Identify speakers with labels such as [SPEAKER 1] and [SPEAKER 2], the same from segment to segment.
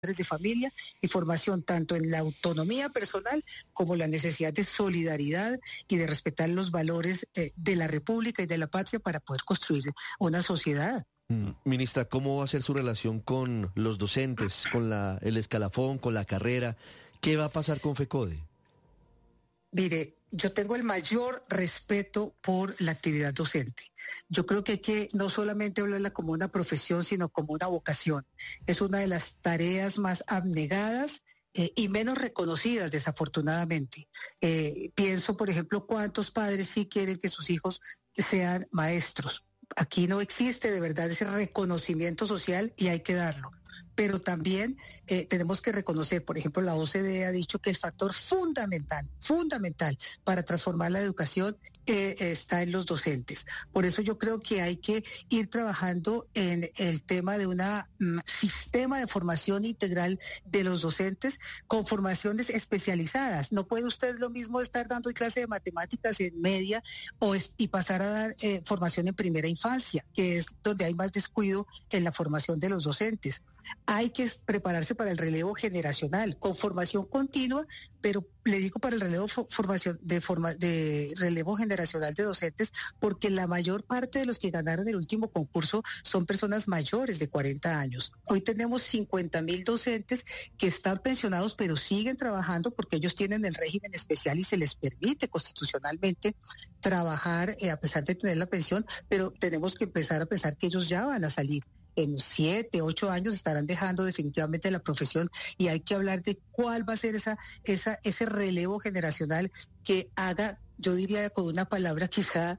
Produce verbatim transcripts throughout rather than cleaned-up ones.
[SPEAKER 1] de familia y formación tanto en la autonomía personal como la necesidad de solidaridad y de respetar los valores eh, de la República y de la patria para poder construir una sociedad.
[SPEAKER 2] Mm, Ministra, ¿cómo va a ser su relación con los docentes, con la, el escalafón, con la carrera? ¿Qué va a pasar con FECODE?
[SPEAKER 1] Mire, yo tengo el mayor respeto por la actividad docente. Yo creo que hay que no solamente hablarla como una profesión, sino como una vocación. Es una de las tareas más abnegadas eh, y menos reconocidas, desafortunadamente. Eh, pienso, por ejemplo, cuántos padres sí quieren que sus hijos sean maestros. Aquí no existe de verdad ese reconocimiento social y hay que darlo. Pero también eh, tenemos que reconocer, por ejemplo, la O C D E ha dicho que el factor fundamental, fundamental para transformar la educación eh, está en los docentes. Por eso yo creo que hay que ir trabajando en el tema de un um, sistema de formación integral de los docentes con formaciones especializadas. No puede usted lo mismo estar dando clase de matemáticas en media o es, y pasar a dar eh, formación en primera infancia, que es donde hay más descuido en la formación de los docentes. Hay que prepararse para el relevo generacional, con formación continua, pero le digo para el relevo formación de forma de relevo generacional de docentes, porque la mayor parte de los que ganaron el último concurso son personas mayores de cuarenta años. Hoy tenemos cincuenta mil docentes que están pensionados, pero siguen trabajando porque ellos tienen el régimen especial y se les permite constitucionalmente trabajar eh, a pesar de tener la pensión, pero tenemos que empezar a pensar que ellos ya van a salir. En siete, ocho años estarán dejando definitivamente la profesión y hay que hablar de cuál va a ser esa, esa, ese relevo generacional que haga, yo diría con una palabra quizá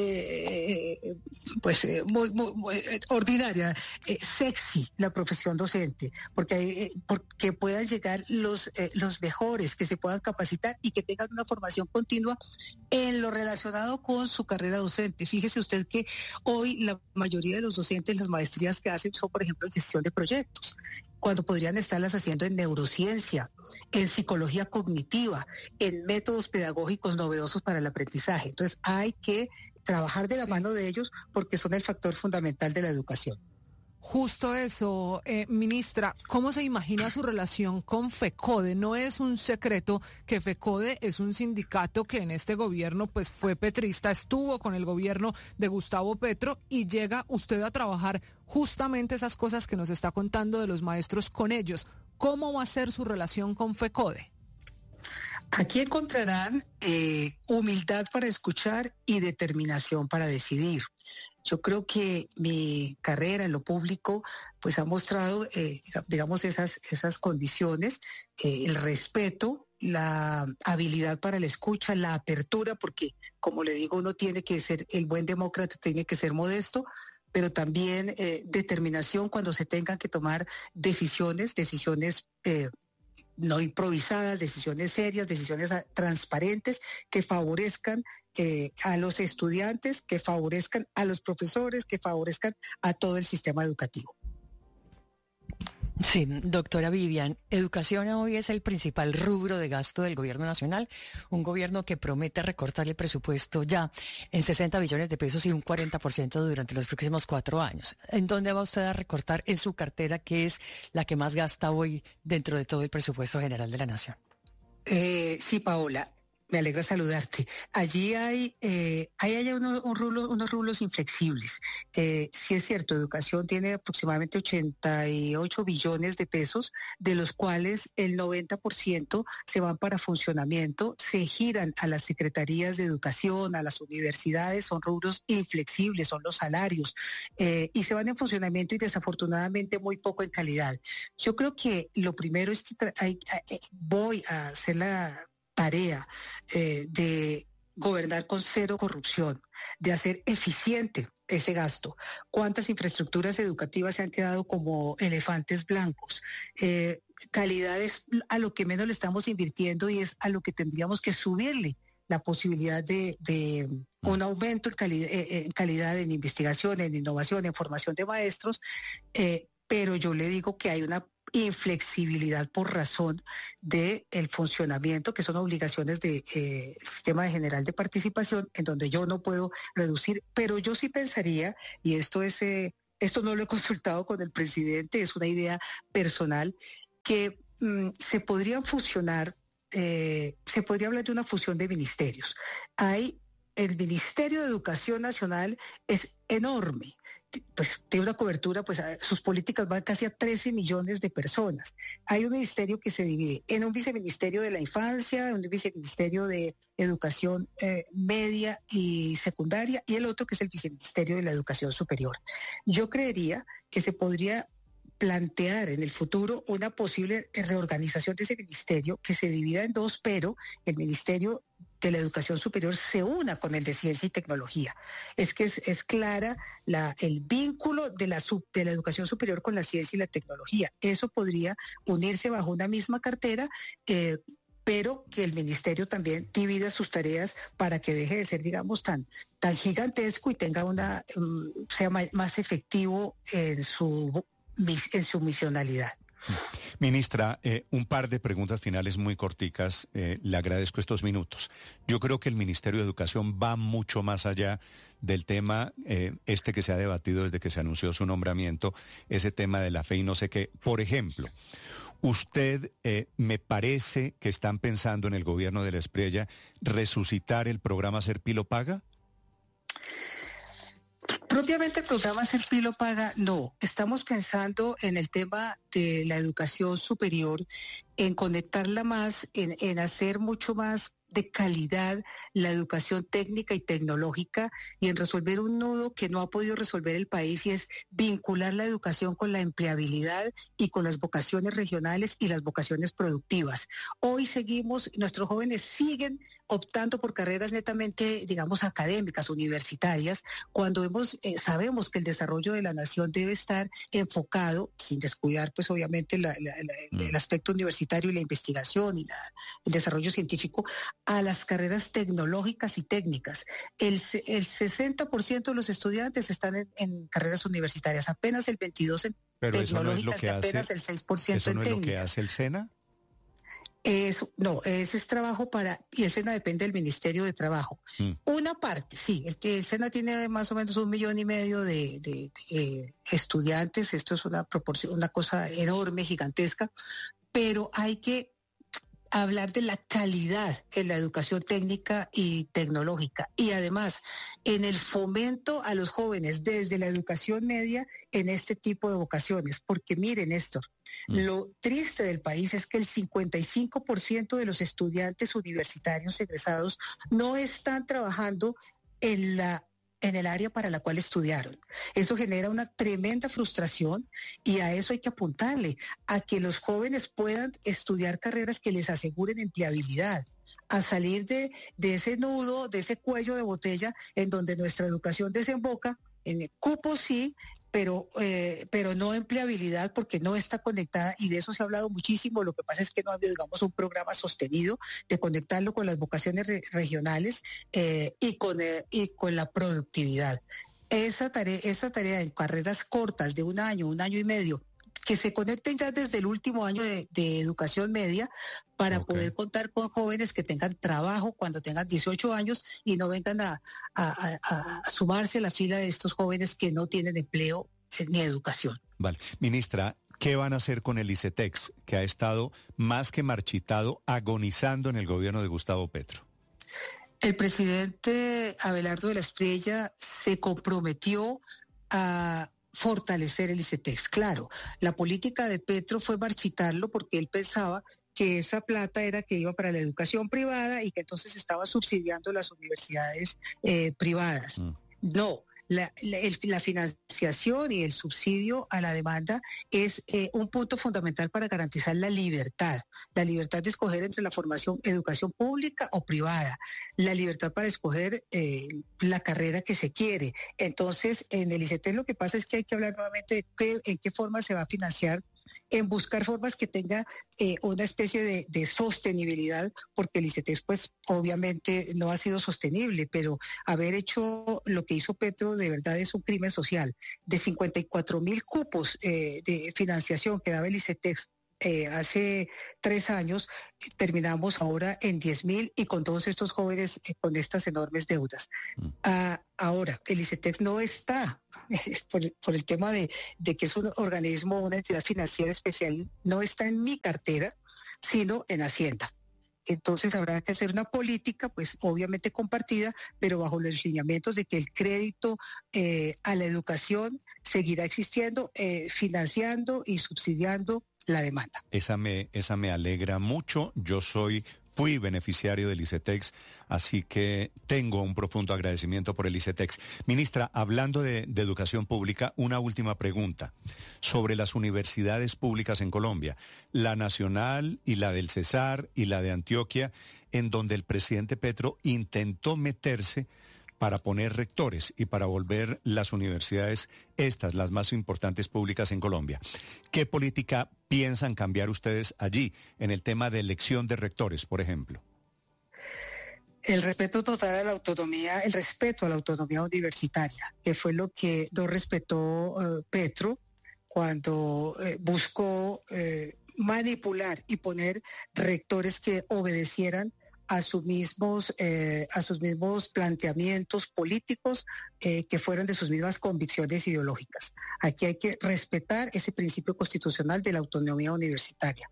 [SPEAKER 1] eh, pues eh, muy, muy, muy ordinaria, eh, sexy la profesión docente, porque, eh, porque puedan llegar los, eh, los mejores, que se puedan capacitar y que tengan una formación continua en lo relacionado con su carrera docente. Fíjese usted que hoy la mayoría de los docentes, las maestrías que hacen son, por ejemplo, en gestión de proyectos, cuando podrían estarlas haciendo en neurociencia, en psicología cognitiva, en métodos pedagógicos novedosos para el aprendizaje. Entonces hay que trabajar de la sí. mano de ellos porque son el factor fundamental de la educación.
[SPEAKER 3] Justo eso, eh, ministra, ¿cómo se imagina su relación con FECODE? No es un secreto que FECODE es un sindicato que en este gobierno pues fue petrista, estuvo con el gobierno de Gustavo Petro y llega usted a trabajar justamente esas cosas que nos está contando de los maestros con ellos. ¿Cómo va a ser su relación con FECODE?
[SPEAKER 1] Aquí encontrarán eh, humildad para escuchar y determinación para decidir. Yo creo que mi carrera en lo público pues ha mostrado, eh, digamos, esas, esas condiciones, eh, el respeto, la habilidad para la escucha, la apertura, porque como le digo, uno tiene que ser, el buen demócrata tiene que ser modesto, pero también eh, determinación cuando se tengan que tomar decisiones, decisiones eh, no improvisadas, decisiones serias, decisiones transparentes que favorezcan eh, a los estudiantes, que favorezcan a los profesores, que favorezcan a todo el sistema educativo.
[SPEAKER 4] Sí, doctora Vivian, educación hoy es el principal rubro de gasto del gobierno nacional, un gobierno que promete recortar el presupuesto ya en sesenta billones de pesos y un cuarenta por ciento durante los próximos cuatro años. ¿En dónde va usted a recortar en su cartera, que es la que más gasta hoy dentro de todo el presupuesto general de la nación?
[SPEAKER 1] Eh, sí, Paola. Me alegra saludarte. Allí hay, eh, hay, hay uno, un rulo, unos rublos inflexibles. Eh, sí es cierto, educación tiene aproximadamente ochenta y ocho billones de pesos, de los cuales el noventa por ciento se van para funcionamiento, se giran a las secretarías de educación, a las universidades, son rubros inflexibles, son los salarios, eh, y se van en funcionamiento y desafortunadamente muy poco en calidad. Yo creo que lo primero es que tra- hay, hay, voy a hacer la tarea eh, de gobernar con cero corrupción, de hacer eficiente ese gasto. ¿Cuántas infraestructuras educativas se han quedado como elefantes blancos? Eh, calidad es a lo que menos le estamos invirtiendo y es a lo que tendríamos que subirle la posibilidad de, de un aumento en calidad, en calidad en investigación, en innovación, en formación de maestros, eh, pero yo le digo que hay una inflexibilidad por razón de el funcionamiento, que son obligaciones del de, eh, sistema general de participación, en donde yo no puedo reducir, pero yo sí pensaría, y esto es, eh, esto no lo he consultado con el presidente, es una idea personal, que mm, se podrían fusionar, eh, se podría hablar de una fusión de ministerios. Hay, el Ministerio de Educación Nacional es enorme, pues tiene una cobertura, pues sus políticas van casi a trece millones de personas. Hay un ministerio que se divide en un viceministerio de la infancia, un viceministerio de educación eh, media y secundaria, y el otro que es el viceministerio de la educación superior. Yo creería que se podría plantear en el futuro una posible reorganización de ese ministerio que se divida en dos, pero el ministerio de la educación superior se una con el de ciencia y tecnología. Es que es, es clara la, el vínculo de la, sub, de la educación superior con la ciencia y la tecnología. Eso podría unirse bajo una misma cartera, eh, pero que el ministerio también divida sus tareas para que deje de ser, digamos, tan, tan gigantesco y tenga una, um, sea más, más efectivo en su, en su misionalidad.
[SPEAKER 5] Ministra, eh, un par de preguntas finales muy corticas. Eh, le agradezco estos minutos. Yo creo que el Ministerio de Educación va mucho más allá del tema eh, este que se ha debatido desde que se anunció su nombramiento, ese tema de la fe y no sé qué. Por ejemplo, usted eh, me parece que están pensando en el gobierno de la Espriella resucitar el programa Serpilo Paga.
[SPEAKER 1] Propiamente el programa Serpilo Paga, no. Estamos pensando en el tema de la educación superior, en conectarla más, en, en hacer mucho más de calidad la educación técnica y tecnológica y en resolver un nudo que no ha podido resolver el país, y es vincular la educación con la empleabilidad y con las vocaciones regionales y las vocaciones productivas. Hoy seguimos, nuestros jóvenes siguen optando por carreras netamente, digamos, académicas, universitarias, cuando hemos, eh, sabemos que el desarrollo de la nación debe estar enfocado, sin descuidar, pues obviamente, la, la, la, el aspecto universitario y la investigación y la, el desarrollo científico, a las carreras tecnológicas y técnicas. El, el sesenta por ciento de los estudiantes están en, en carreras universitarias, apenas el veintidós por ciento en
[SPEAKER 5] Pero
[SPEAKER 1] tecnológicas,
[SPEAKER 5] eso no es lo que
[SPEAKER 1] y apenas
[SPEAKER 5] hace,
[SPEAKER 1] el seis por ciento
[SPEAKER 5] ¿eso
[SPEAKER 1] en
[SPEAKER 5] no es
[SPEAKER 1] técnicas.
[SPEAKER 5] lo que hace el SENA?
[SPEAKER 1] Es, no, ese es trabajo para, y el SENA depende del Ministerio de Trabajo. Mm. Una parte, sí, el, el SENA tiene más o menos un millón y medio de, de, de eh, estudiantes, esto es una proporción, una cosa enorme, gigantesca, pero hay que hablar de la calidad en la educación técnica y tecnológica, y además en el fomento a los jóvenes desde la educación media en este tipo de vocaciones, porque miren, Néstor, mm. lo triste del país es que el cincuenta y cinco por ciento de los estudiantes universitarios egresados no están trabajando en la en el área para la cual estudiaron. Eso genera una tremenda frustración y a eso hay que apuntarle, a que los jóvenes puedan estudiar carreras que les aseguren empleabilidad, a salir de, de ese nudo, de ese cuello de botella en donde nuestra educación desemboca en cupos, sí, pero eh, pero no empleabilidad, porque no está conectada, y de eso se ha hablado muchísimo. Lo que pasa es que no ha habido, digamos, un programa sostenido de conectarlo con las vocaciones re- regionales eh, y con eh, y con la productividad. Esa tarea, esa tarea en carreras cortas de un año, un año y medio, que se conecten ya desde el último año de, de educación media para okay. poder contar con jóvenes que tengan trabajo cuando tengan dieciocho años y no vengan a, a, a, a sumarse a la fila de estos jóvenes que no tienen empleo eh, ni educación.
[SPEAKER 5] Vale. Ministra, ¿qué van a hacer con el ICETEX, que ha estado más que marchitado, agonizando en el gobierno de Gustavo Petro?
[SPEAKER 1] El presidente Abelardo de la Espriella se comprometió a fortalecer el ICETEX. Claro, la política de Petro fue marchitarlo porque él pensaba que esa plata era que iba para la educación privada y que entonces estaba subsidiando las universidades eh, privadas. Mm. No, la, la, el, la financiación y el subsidio a la demanda es eh, un punto fundamental para garantizar la libertad, la libertad de escoger entre la formación, educación pública o privada, la libertad para escoger eh, la carrera que se quiere. Entonces, en el ICETEX lo que pasa es que hay que hablar nuevamente de qué, en qué forma se va a financiar, en buscar formas que tenga eh, una especie de, de sostenibilidad, porque el ICETEX pues obviamente no ha sido sostenible, pero haber hecho lo que hizo Petro de verdad es un crimen social. De cincuenta y cuatro mil cupos eh, de financiación que daba el ICETEX eh, hace tres años, eh, terminamos ahora en diez mil y con todos estos jóvenes eh, con estas enormes deudas. Mm. Ah, ahora, el ICETEX no está, por, por el tema de, de que es un organismo, una entidad financiera especial, no está en mi cartera, sino en Hacienda. Entonces habrá que hacer una política, pues obviamente compartida, pero bajo los lineamientos de que el crédito eh, a la educación seguirá existiendo, eh, financiando y subsidiando la demanda.
[SPEAKER 5] Esa me, esa me alegra mucho. Yo soy... Fui beneficiario del ICETEX, así que tengo un profundo agradecimiento por el ICETEX. Ministra, hablando de, de educación pública, una última pregunta sobre las universidades públicas en Colombia, la Nacional y la del Cesar y la de Antioquia, en donde el presidente Petro intentó meterse para poner rectores y para volver las universidades estas, las más importantes públicas en Colombia. ¿Qué política piensan cambiar ustedes allí en el tema de elección de rectores, por ejemplo?
[SPEAKER 1] El respeto total a la autonomía, el respeto a la autonomía universitaria, que fue lo que no respetó uh, Petro cuando eh, buscó eh, manipular y poner rectores que obedecieran a sus mismos eh, a sus mismos planteamientos políticos eh, que fueran de sus mismas convicciones ideológicas. Aquí hay que respetar ese principio constitucional de la autonomía universitaria.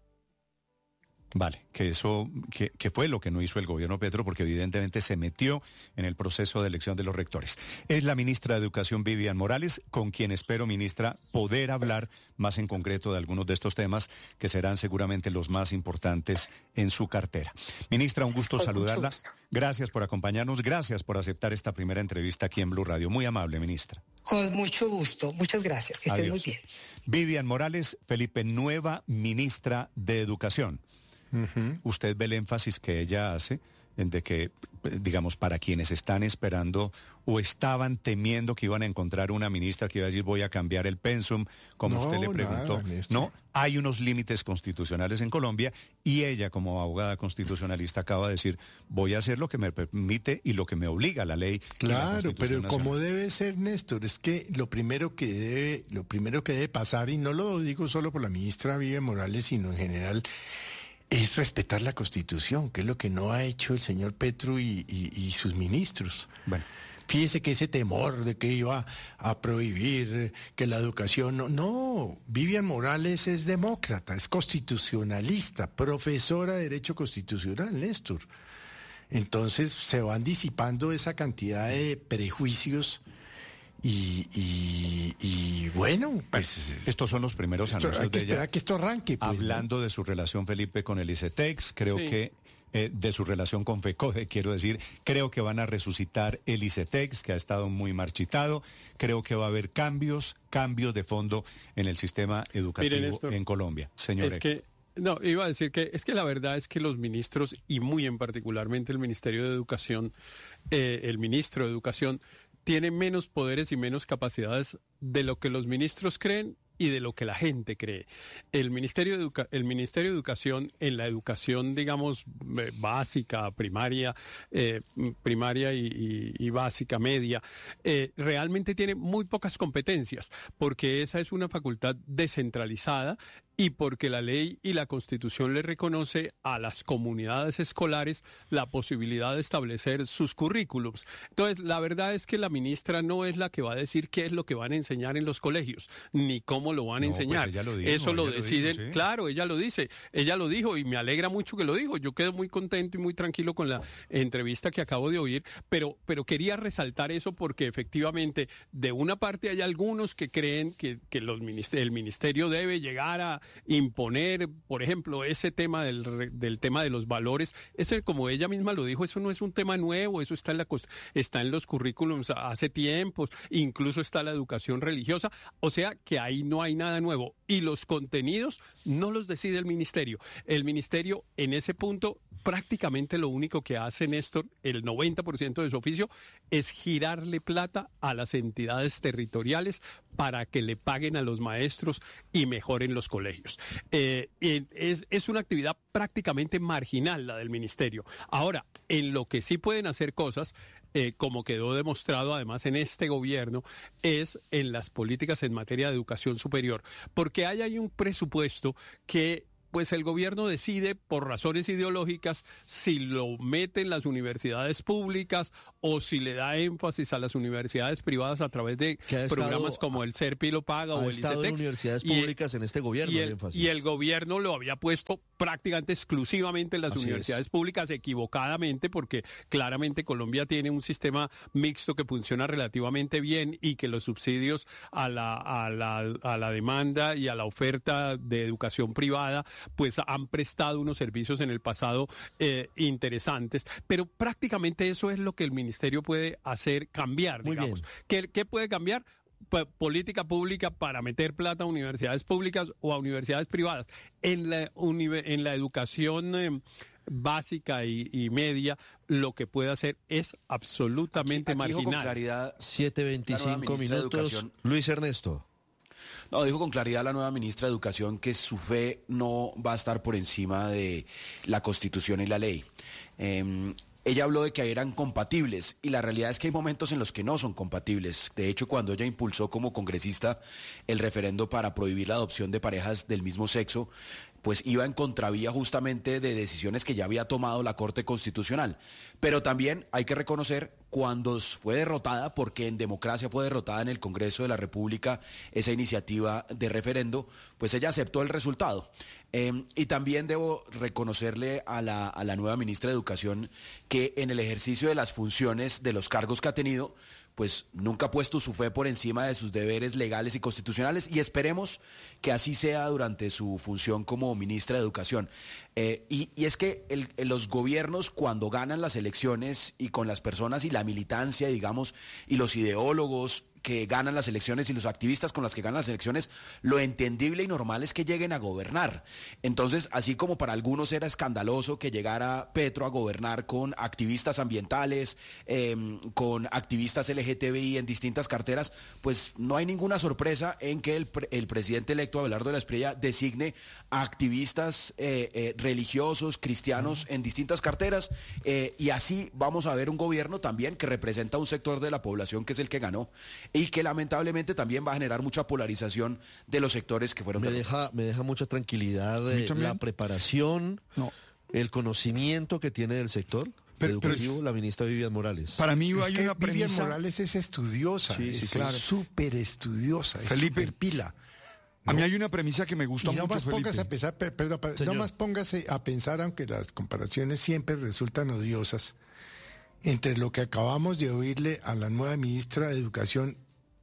[SPEAKER 5] Vale, que eso que, que fue lo que no hizo el gobierno Petro, porque evidentemente se metió en el proceso de elección de los rectores. Es la ministra de Educación, Vivian Morales, con quien espero, ministra, poder hablar más en concreto de algunos de estos temas que serán seguramente los más importantes en su cartera. Ministra, un gusto saludarla. Gracias por acompañarnos, gracias por aceptar esta primera entrevista aquí en Blue Radio. Muy amable, ministra.
[SPEAKER 1] Con mucho gusto, muchas gracias, que estén muy bien.
[SPEAKER 5] Vivian Morales, Felipe, nueva ministra de Educación. Uh-huh. Usted ve el énfasis que ella hace en de que, digamos, para quienes están esperando o estaban temiendo que iban a encontrar una ministra que iba a decir voy a cambiar el pensum, como no, usted le preguntó. Nada, no, hay unos límites constitucionales en Colombia y ella, como abogada constitucionalista, acaba de decir voy a hacer lo que me permite y lo que me obliga la ley.
[SPEAKER 6] Claro,
[SPEAKER 5] la
[SPEAKER 6] pero
[SPEAKER 5] nacional.
[SPEAKER 6] Como debe ser, Néstor, es que lo primero que debe, lo primero que debe pasar, y no lo digo solo por la ministra Vivian Morales, sino en general, es respetar la Constitución, que es lo que no ha hecho el señor Petro y, y, y sus ministros. Bueno. Fíjese que ese temor de que iba a prohibir que la educación... No, no, Vivian Morales es demócrata, es constitucionalista, profesora de Derecho Constitucional, Néstor. Entonces se van disipando esa cantidad de prejuicios. Y, y, y bueno, pues...
[SPEAKER 5] Estos son los primeros
[SPEAKER 6] esto,
[SPEAKER 5] anuncios
[SPEAKER 6] hay que
[SPEAKER 5] de ella.
[SPEAKER 6] esperar que esto arranque. Pues,
[SPEAKER 5] hablando
[SPEAKER 6] ¿no?
[SPEAKER 5] de su relación, Felipe, con el ICETEX, creo sí. que eh, de su relación con FECODE, quiero decir, creo que van a resucitar el ICETEX, que ha estado muy marchitado. Creo que va a haber cambios, cambios de fondo en el sistema educativo Mire, Néstor, en Colombia. Señor
[SPEAKER 7] es que No, iba a decir que es que la verdad es que los ministros, y muy en particularmente el Ministerio de Educación, eh, el ministro de Educación, tiene menos poderes y menos capacidades de lo que los ministros creen y de lo que la gente cree. El Ministerio de, Educa- el Ministerio de Educación, en la educación, digamos, eh, básica, primaria, eh, primaria y, y, y básica, media, eh, realmente tiene muy pocas competencias, porque esa es una facultad descentralizada y porque la ley y la Constitución le reconoce a las comunidades escolares la posibilidad de establecer sus currículums. Entonces, la verdad es que la ministra no es la que va a decir qué es lo que van a enseñar en los colegios, ni cómo lo van a
[SPEAKER 5] no,
[SPEAKER 7] enseñar.
[SPEAKER 5] Pues ella lo dijo,
[SPEAKER 7] Eso lo
[SPEAKER 5] ella
[SPEAKER 7] deciden,
[SPEAKER 5] lo dijo, sí.
[SPEAKER 7] Claro, ella lo dice, ella lo dijo y me alegra mucho que lo dijo. Yo quedo muy contento y muy tranquilo con la entrevista que acabo de oír, pero, pero quería resaltar eso porque efectivamente, de una parte hay algunos que creen que, que los minister- el ministerio debe llegar a imponer, por ejemplo, ese tema del, del tema de los valores. Ese, como ella misma lo dijo, eso no es un tema nuevo, eso está en la está en los currículums hace tiempos, incluso está la educación religiosa, o sea que ahí no hay nada nuevo. Y los contenidos no los decide el ministerio. El ministerio en ese punto prácticamente lo único que hace, Néstor, el noventa por ciento de su oficio, es girarle plata a las entidades territoriales para que le paguen a los maestros y mejoren los colegios. Eh, es, es una actividad prácticamente marginal la del ministerio. Ahora, en lo que sí pueden hacer cosas, eh, como quedó demostrado además en este gobierno, es en las políticas en materia de educación superior, porque hay, hay un presupuesto que pues el gobierno decide por razones ideológicas si lo mete en las universidades públicas o si le da énfasis a las universidades privadas a través de programas estado, como el SERPI lo paga o el ICETEX.
[SPEAKER 2] En universidades públicas
[SPEAKER 7] y,
[SPEAKER 2] en este gobierno
[SPEAKER 7] y el,
[SPEAKER 2] el énfasis.
[SPEAKER 7] y el gobierno lo había puesto prácticamente exclusivamente en las
[SPEAKER 2] Así
[SPEAKER 7] universidades
[SPEAKER 2] es.
[SPEAKER 7] públicas, equivocadamente, porque claramente Colombia tiene un sistema mixto que funciona relativamente bien y que los subsidios a la, a la, a la demanda y a la oferta de educación privada pues han prestado unos servicios en el pasado eh, interesantes, pero prácticamente eso es lo que el ministerio puede hacer cambiar,
[SPEAKER 2] Muy
[SPEAKER 7] digamos.
[SPEAKER 2] bien.
[SPEAKER 7] ¿Qué, qué puede cambiar? P- política pública para meter plata a universidades públicas o a universidades privadas. En la, unive- en la educación eh, básica y, y media, lo que puede hacer es absolutamente
[SPEAKER 8] aquí, aquí dijo con
[SPEAKER 7] marginal.
[SPEAKER 8] claridad
[SPEAKER 2] siete veinticinco minutos. Luis Ernesto.
[SPEAKER 8] No, dijo con claridad la nueva ministra de Educación que su fe no va a estar por encima de la Constitución y la ley. Eh, Ella habló de que eran compatibles y la realidad es que hay momentos en los que no son compatibles. De hecho, cuando ella impulsó como congresista el referendo para prohibir la adopción de parejas del mismo sexo, pues iba en contravía justamente de decisiones que ya había tomado la Corte Constitucional. Pero también hay que reconocer cuando fue derrotada, porque en democracia fue derrotada en el Congreso de la República esa iniciativa de referendo, pues ella aceptó el resultado. Eh, y también debo reconocerle a la, a la nueva ministra de Educación que en el ejercicio de las funciones de los cargos que ha tenido, pues nunca ha puesto su fe por encima de sus deberes legales y constitucionales, y esperemos que así sea durante su función como ministra de Educación. Eh, y, y es que el, los gobiernos, cuando ganan las elecciones y con las personas y la militancia, digamos, y los ideólogos que ganan las elecciones y los activistas con las que ganan las elecciones, lo entendible y normal es que lleguen a gobernar. Entonces, así como para algunos era escandaloso que llegara Petro a gobernar con activistas ambientales, eh, con activistas L G T B I en distintas carteras, pues no hay ninguna sorpresa en que el, el presidente electo Abelardo de la Espriella designe a activistas eh, eh, religiosos, cristianos en distintas carteras, eh, y así vamos a ver un gobierno también que representa un sector de la población que es el que ganó, y que lamentablemente también va a generar mucha polarización de los sectores que fueron
[SPEAKER 2] me
[SPEAKER 8] derrotados.
[SPEAKER 2] deja me deja mucha tranquilidad eh, la preparación, no. el conocimiento que tiene del sector pero, educativo pero, la ministra Vivian Morales.
[SPEAKER 6] Para mí hay una premisa. Vivian Morales es estudiosa, sí, sí, es claro. súper estudiosa,
[SPEAKER 5] Felipe,
[SPEAKER 6] es pila.
[SPEAKER 5] A no. mí hay una premisa que me gusta y no mucho,
[SPEAKER 6] más
[SPEAKER 5] Felipe.
[SPEAKER 6] Póngase a pensar, perdón, no más póngase a pensar, aunque las comparaciones siempre resultan odiosas, entre lo que acabamos de oírle a la nueva ministra de Educación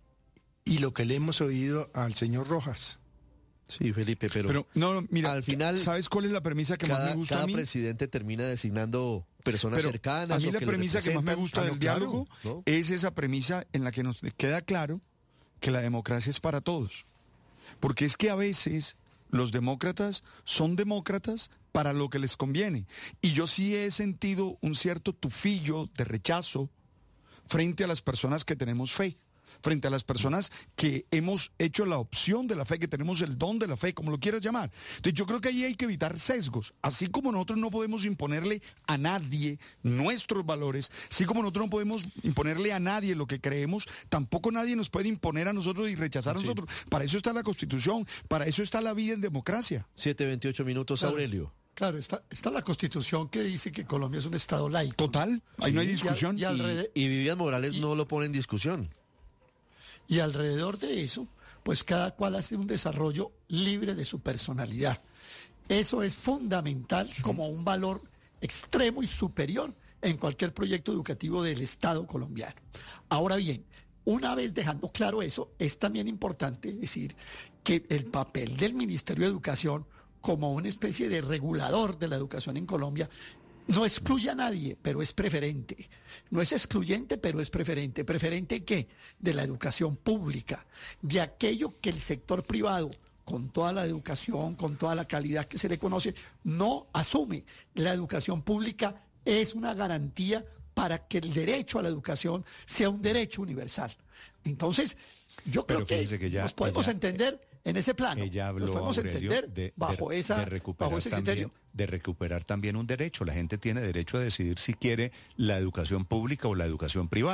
[SPEAKER 6] y lo que le hemos oído al señor Rojas.
[SPEAKER 2] Sí, Felipe, pero,
[SPEAKER 5] pero no, mira,
[SPEAKER 2] al final,
[SPEAKER 5] ¿sabes cuál es la premisa que
[SPEAKER 2] cada,
[SPEAKER 5] más me gusta
[SPEAKER 2] cada
[SPEAKER 5] a mí?
[SPEAKER 2] Cada presidente termina designando personas
[SPEAKER 5] pero
[SPEAKER 2] cercanas.
[SPEAKER 5] A mí
[SPEAKER 2] o
[SPEAKER 5] la
[SPEAKER 2] que
[SPEAKER 5] premisa que más me gusta del diálogo
[SPEAKER 2] ¿no?
[SPEAKER 5] es esa premisa en la que nos queda claro que la democracia es para todos. Porque es que a veces los demócratas son demócratas para lo que les conviene. Y yo sí he sentido un cierto tufillo de rechazo frente a las personas que tenemos fe, frente a las personas que hemos hecho la opción de la fe, que tenemos el don de la fe, como lo quieras llamar. Entonces yo creo que ahí hay que evitar sesgos. Así como nosotros no podemos imponerle a nadie nuestros valores, así como nosotros no podemos imponerle a nadie lo que creemos, tampoco nadie nos puede imponer a nosotros y rechazar a nosotros. Sí. Para eso está la Constitución, para eso está la vida en democracia.
[SPEAKER 2] siete veintiocho minutos, claro. Aurelio.
[SPEAKER 9] Claro, está, está la Constitución que dice que Colombia es un Estado laico.
[SPEAKER 5] Total, ahí sí, no hay discusión.
[SPEAKER 9] Y, al, y, alred...
[SPEAKER 2] y Vivian Morales
[SPEAKER 9] y,
[SPEAKER 2] no lo pone en discusión.
[SPEAKER 9] Y alrededor de eso, pues cada cual hace un desarrollo libre de su personalidad. Eso es fundamental como un valor extremo y superior en cualquier proyecto educativo del Estado colombiano. Ahora bien, una vez dejando claro eso, es también importante decir que el papel del Ministerio de Educación como una especie de regulador de la educación en Colombia no excluye a nadie, pero es preferente. No es excluyente, pero es preferente. ¿Preferente qué? De la educación pública, de aquello que el sector privado, con toda la educación, con toda la calidad que se le conoce, no asume. La educación pública es una garantía para que el derecho a la educación sea un derecho universal. Entonces, yo creo que, que ya, nos podemos ella, entender en ese plano.
[SPEAKER 5] Ella habló,
[SPEAKER 9] nos podemos
[SPEAKER 5] Aurelio,
[SPEAKER 9] entender
[SPEAKER 5] de,
[SPEAKER 9] bajo,
[SPEAKER 5] de,
[SPEAKER 9] esa,
[SPEAKER 5] de recuperar
[SPEAKER 9] bajo ese
[SPEAKER 5] también,
[SPEAKER 9] criterio.
[SPEAKER 5] De recuperar también un derecho. La gente tiene derecho a decidir si quiere la educación pública o la educación privada.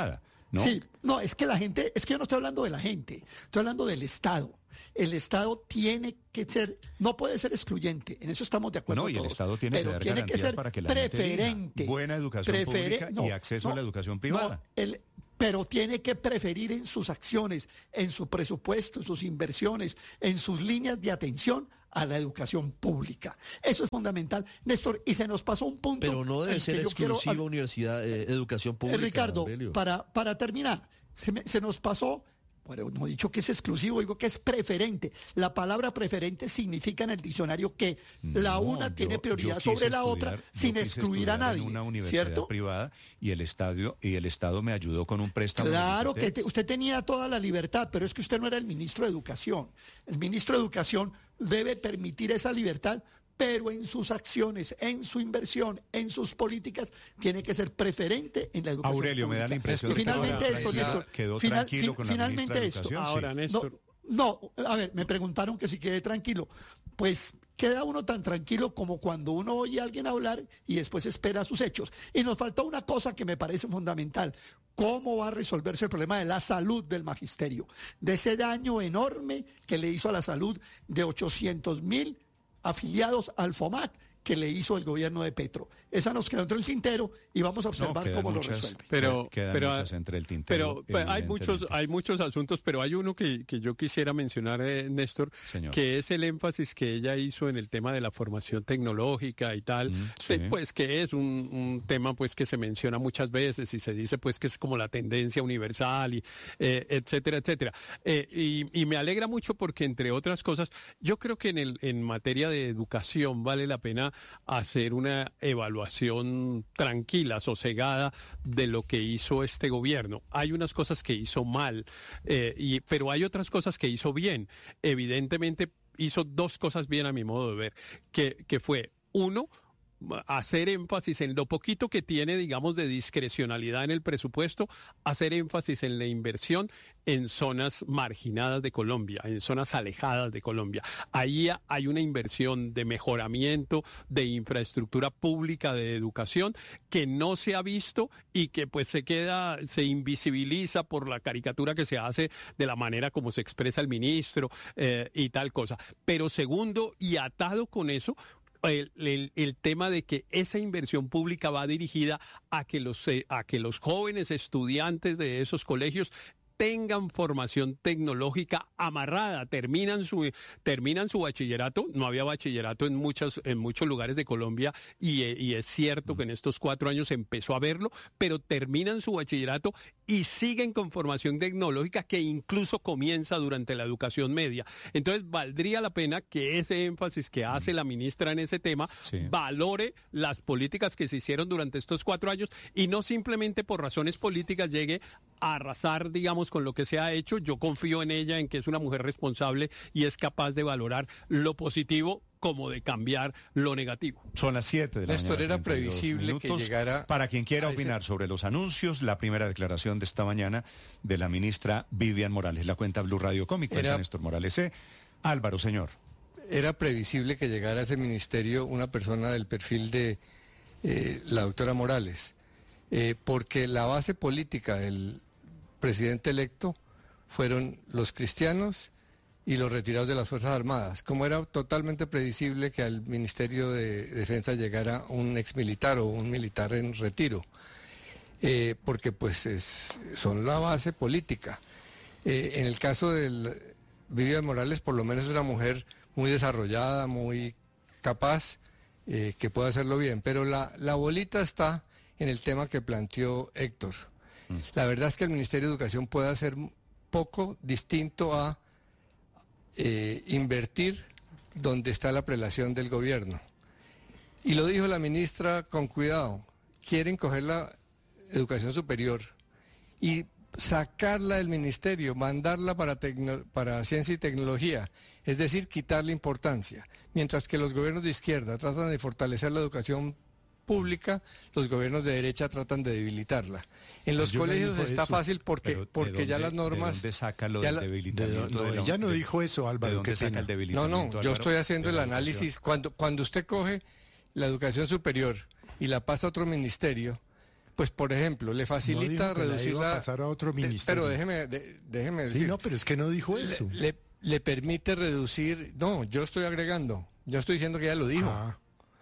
[SPEAKER 5] ¿no?
[SPEAKER 9] Sí, no, es que la gente, es que yo no estoy hablando de la gente, estoy hablando del Estado. El Estado tiene que ser, no puede ser excluyente, en eso estamos de acuerdo
[SPEAKER 5] No, y
[SPEAKER 9] todos,
[SPEAKER 5] el Estado tiene
[SPEAKER 9] pero
[SPEAKER 5] que dar
[SPEAKER 9] tiene que
[SPEAKER 5] garantías
[SPEAKER 9] ser
[SPEAKER 5] para que la
[SPEAKER 9] preferente.
[SPEAKER 5] gente tenga buena educación
[SPEAKER 9] prefere-
[SPEAKER 5] pública
[SPEAKER 9] no,
[SPEAKER 5] y acceso
[SPEAKER 9] no,
[SPEAKER 5] a la educación privada.
[SPEAKER 9] no, el- pero tiene que preferir en sus acciones, en su presupuesto, en sus inversiones, en sus líneas de atención a la educación pública. Eso es fundamental, Néstor, y se nos pasó un punto.
[SPEAKER 2] Pero no debe
[SPEAKER 9] al
[SPEAKER 2] ser
[SPEAKER 9] que yo quiero-
[SPEAKER 2] exclusiva universidad, eh, educación
[SPEAKER 9] Eh,
[SPEAKER 2] pública.
[SPEAKER 9] Ricardo,
[SPEAKER 2] Aurelio.
[SPEAKER 9] para, para terminar, se, me- se nos pasó, bueno, no he dicho que es exclusivo, digo que es preferente. La palabra preferente significa en el diccionario que la
[SPEAKER 5] No,
[SPEAKER 9] una
[SPEAKER 5] yo-
[SPEAKER 9] tiene prioridad
[SPEAKER 5] yo quise
[SPEAKER 9] sobre la
[SPEAKER 5] estudiar-
[SPEAKER 9] otra
[SPEAKER 5] yo
[SPEAKER 9] sin
[SPEAKER 5] quise
[SPEAKER 9] excluir a
[SPEAKER 5] estudiar
[SPEAKER 9] nadie,
[SPEAKER 5] en una universidad
[SPEAKER 9] ¿cierto?
[SPEAKER 5] privada y el estadio y el Estado me ayudó con un préstamo. de
[SPEAKER 9] Claro que
[SPEAKER 5] Licetex.
[SPEAKER 9] te- usted tenía toda la libertad, pero es que usted no era el ministro de Educación. El ministro de Educación debe permitir esa libertad, pero en sus acciones, en su inversión, en sus políticas, tiene que ser preferente en la educación
[SPEAKER 5] Aurelio, me da la
[SPEAKER 9] pública.
[SPEAKER 5] impresión
[SPEAKER 9] Y
[SPEAKER 5] de que
[SPEAKER 9] finalmente
[SPEAKER 5] ahora
[SPEAKER 9] esto,
[SPEAKER 5] ya
[SPEAKER 9] Néstor,
[SPEAKER 5] quedó
[SPEAKER 9] final-
[SPEAKER 5] tranquilo con la
[SPEAKER 9] finalmente
[SPEAKER 5] ministra de
[SPEAKER 9] esto.
[SPEAKER 5] Educación,
[SPEAKER 7] Ahora,
[SPEAKER 5] sí.
[SPEAKER 7] Néstor.
[SPEAKER 9] No, no, a ver, me preguntaron que si quedé tranquilo. Pues queda uno tan tranquilo como cuando uno oye a alguien hablar y después espera sus hechos. Y nos faltó una cosa que me parece fundamental. ¿Cómo va a resolverse el problema de la salud del magisterio? De ese daño enorme que le hizo a la salud de ochocientos mil afiliados al FOMAC que le hizo el gobierno de Petro. Esa nos quedó entre el tintero y vamos a
[SPEAKER 5] No,
[SPEAKER 9] observar
[SPEAKER 5] quedan
[SPEAKER 9] cómo
[SPEAKER 5] muchas,
[SPEAKER 9] lo resuelve.
[SPEAKER 7] Pero,
[SPEAKER 5] quedan
[SPEAKER 7] pero,
[SPEAKER 5] muchas entre el tintero.
[SPEAKER 7] pero, pero hay muchos,
[SPEAKER 5] evidentemente.
[SPEAKER 7] hay muchos asuntos, pero hay uno que, que yo quisiera mencionar, eh, Néstor,
[SPEAKER 5] Señor.
[SPEAKER 7] que es el énfasis que ella hizo en el tema de la formación tecnológica y tal,
[SPEAKER 5] Mm,
[SPEAKER 7] Se-
[SPEAKER 5] sí.
[SPEAKER 7] pues que es un, un tema pues que se menciona muchas veces y se dice pues que es como la tendencia universal y eh, etcétera, etcétera. Eh, y, y me alegra mucho porque entre otras cosas, yo creo que en el en materia de educación vale la pena hacer una evaluación tranquila, sosegada de lo que hizo este gobierno. Hay unas cosas que hizo mal, eh, y, pero hay otras cosas que hizo bien. Evidentemente hizo dos cosas bien a mi modo de ver, que, que fue, uno, hacer énfasis en lo poquito que tiene, digamos, de discrecionalidad en el presupuesto, hacer énfasis en la inversión en zonas marginadas de Colombia, en zonas alejadas de Colombia. Ahí hay una inversión de mejoramiento de infraestructura pública de educación que no se ha visto y que pues se queda, se invisibiliza por la caricatura que se hace de la manera como se expresa el ministro eh, y tal cosa. Pero segundo, y atado con eso, El, el, el tema de que esa inversión pública va dirigida a que los, eh, a que los jóvenes estudiantes de esos colegios tengan formación tecnológica amarrada, terminan su terminan su bachillerato, no había bachillerato en muchas en muchos lugares de Colombia y, y es cierto que en estos cuatro años empezó a verlo, pero terminan su bachillerato y siguen con formación tecnológica que incluso comienza durante la educación media. Entonces valdría la pena que ese énfasis que hace la ministra en ese tema
[SPEAKER 5] Sí.
[SPEAKER 7] valore las políticas que se hicieron durante estos cuatro años y no simplemente por razones políticas llegue a arrasar, digamos, con lo que se ha hecho. Yo confío en ella, en que es una mujer responsable y es capaz de valorar lo positivo como de cambiar lo negativo.
[SPEAKER 5] Son las siete de la
[SPEAKER 10] Néstor,
[SPEAKER 5] mañana.
[SPEAKER 10] era
[SPEAKER 5] treinta y dos
[SPEAKER 10] previsible que
[SPEAKER 5] minutos.
[SPEAKER 10] llegara
[SPEAKER 5] Para quien quiera
[SPEAKER 10] a ese-
[SPEAKER 5] opinar sobre los anuncios, la primera declaración de esta mañana de la ministra Vivian Morales. La cuenta Blue Radio Cómic, cuenta
[SPEAKER 10] Era-
[SPEAKER 5] Néstor Morales. ¿eh? Álvaro, señor.
[SPEAKER 10] Era previsible que llegara a ese ministerio una persona del perfil de eh, la doctora Morales, eh, porque la base política del presidente electo fueron los cristianos y los retirados de las Fuerzas Armadas. Como era totalmente predecible que al Ministerio de Defensa llegara un exmilitar o un militar en retiro, eh, porque pues es- son la base política. Eh, en el caso de Vivian Morales, por lo menos es una mujer muy desarrollada, muy capaz, eh, que puede hacerlo bien, pero la, la bolita está en el tema que planteó Héctor. La verdad es que el Ministerio de Educación puede hacer poco distinto a eh, invertir donde está la prelación del gobierno. Y lo dijo la ministra con cuidado, quieren coger la educación superior y sacarla del ministerio, mandarla para, tecno- para ciencia y tecnología, es decir, quitarle importancia. Mientras que los gobiernos de izquierda tratan de fortalecer la educación pública, los gobiernos de derecha tratan de debilitarla. En los
[SPEAKER 6] Yo no
[SPEAKER 10] colegios
[SPEAKER 6] dijo
[SPEAKER 10] está
[SPEAKER 6] eso.
[SPEAKER 10] fácil porque,
[SPEAKER 5] Pero, ¿de
[SPEAKER 10] porque ya
[SPEAKER 5] dónde-
[SPEAKER 10] las normas...
[SPEAKER 5] ¿De dónde saca lo
[SPEAKER 10] ya
[SPEAKER 5] del
[SPEAKER 10] la-
[SPEAKER 5] debilitamiento?
[SPEAKER 6] de- no,
[SPEAKER 5] de la-
[SPEAKER 6] ella no
[SPEAKER 5] de-
[SPEAKER 6] dijo eso, Álvaro,
[SPEAKER 5] ¿De dónde
[SPEAKER 6] qué
[SPEAKER 5] saca
[SPEAKER 6] pena.
[SPEAKER 5] el
[SPEAKER 10] No,
[SPEAKER 5] debilitamiento?
[SPEAKER 10] no, yo
[SPEAKER 5] Álvaro,
[SPEAKER 10] estoy haciendo
[SPEAKER 5] de
[SPEAKER 10] el
[SPEAKER 5] la
[SPEAKER 10] análisis.
[SPEAKER 5] educación?
[SPEAKER 10] Cuando, cuando usted coge la educación superior y la pasa a otro ministerio, Pues, por ejemplo, le facilita
[SPEAKER 6] no dijo
[SPEAKER 10] reducir
[SPEAKER 6] que la iba
[SPEAKER 10] la...
[SPEAKER 6] a pasar a otro ministerio.
[SPEAKER 10] Pero déjeme, de, déjeme decir...
[SPEAKER 6] Sí, no, pero es que no dijo eso.
[SPEAKER 10] Le, le, le permite reducir... No, yo estoy agregando. Yo estoy diciendo que ella lo dijo.
[SPEAKER 6] Ah.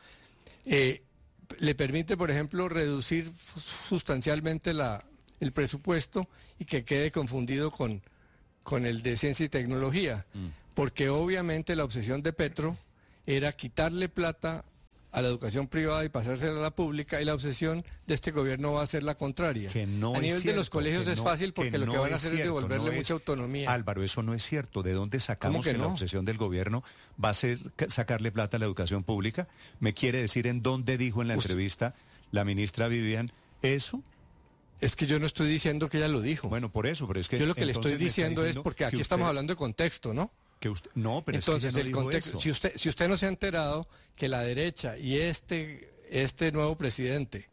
[SPEAKER 10] Eh, le permite, por ejemplo, reducir sustancialmente la, el presupuesto y que quede confundido con, con el de ciencia y tecnología. Mm. Porque obviamente la obsesión de Petro era quitarle plata a la educación privada y pasársela a la pública, y la obsesión de este gobierno va a ser la contraria.
[SPEAKER 5] Que no
[SPEAKER 10] a nivel
[SPEAKER 5] es cierto,
[SPEAKER 10] de los colegios es
[SPEAKER 5] no,
[SPEAKER 10] fácil porque
[SPEAKER 5] que
[SPEAKER 10] lo
[SPEAKER 5] no
[SPEAKER 10] que van a
[SPEAKER 5] es
[SPEAKER 10] hacer
[SPEAKER 5] cierto,
[SPEAKER 10] es devolverle
[SPEAKER 5] no
[SPEAKER 10] mucha
[SPEAKER 5] es,
[SPEAKER 10] autonomía.
[SPEAKER 5] Álvaro, eso no es cierto. ¿De dónde sacamos
[SPEAKER 10] que,
[SPEAKER 5] que
[SPEAKER 10] no?
[SPEAKER 5] la obsesión del gobierno va a ser sacarle plata a la educación pública? ¿Me quiere decir en dónde dijo en la
[SPEAKER 10] Usted,
[SPEAKER 5] entrevista la ministra Vivian eso?
[SPEAKER 10] Es que yo no estoy diciendo que ella lo dijo.
[SPEAKER 5] Bueno, por eso, pero es que...
[SPEAKER 10] Yo lo que le estoy diciendo, diciendo es, porque aquí
[SPEAKER 5] usted,
[SPEAKER 10] estamos hablando de contexto, ¿no?
[SPEAKER 5] Que usted, no, pero
[SPEAKER 10] entonces
[SPEAKER 5] es que
[SPEAKER 10] el contexto, si usted si usted no se ha enterado que la derecha y este este nuevo presidente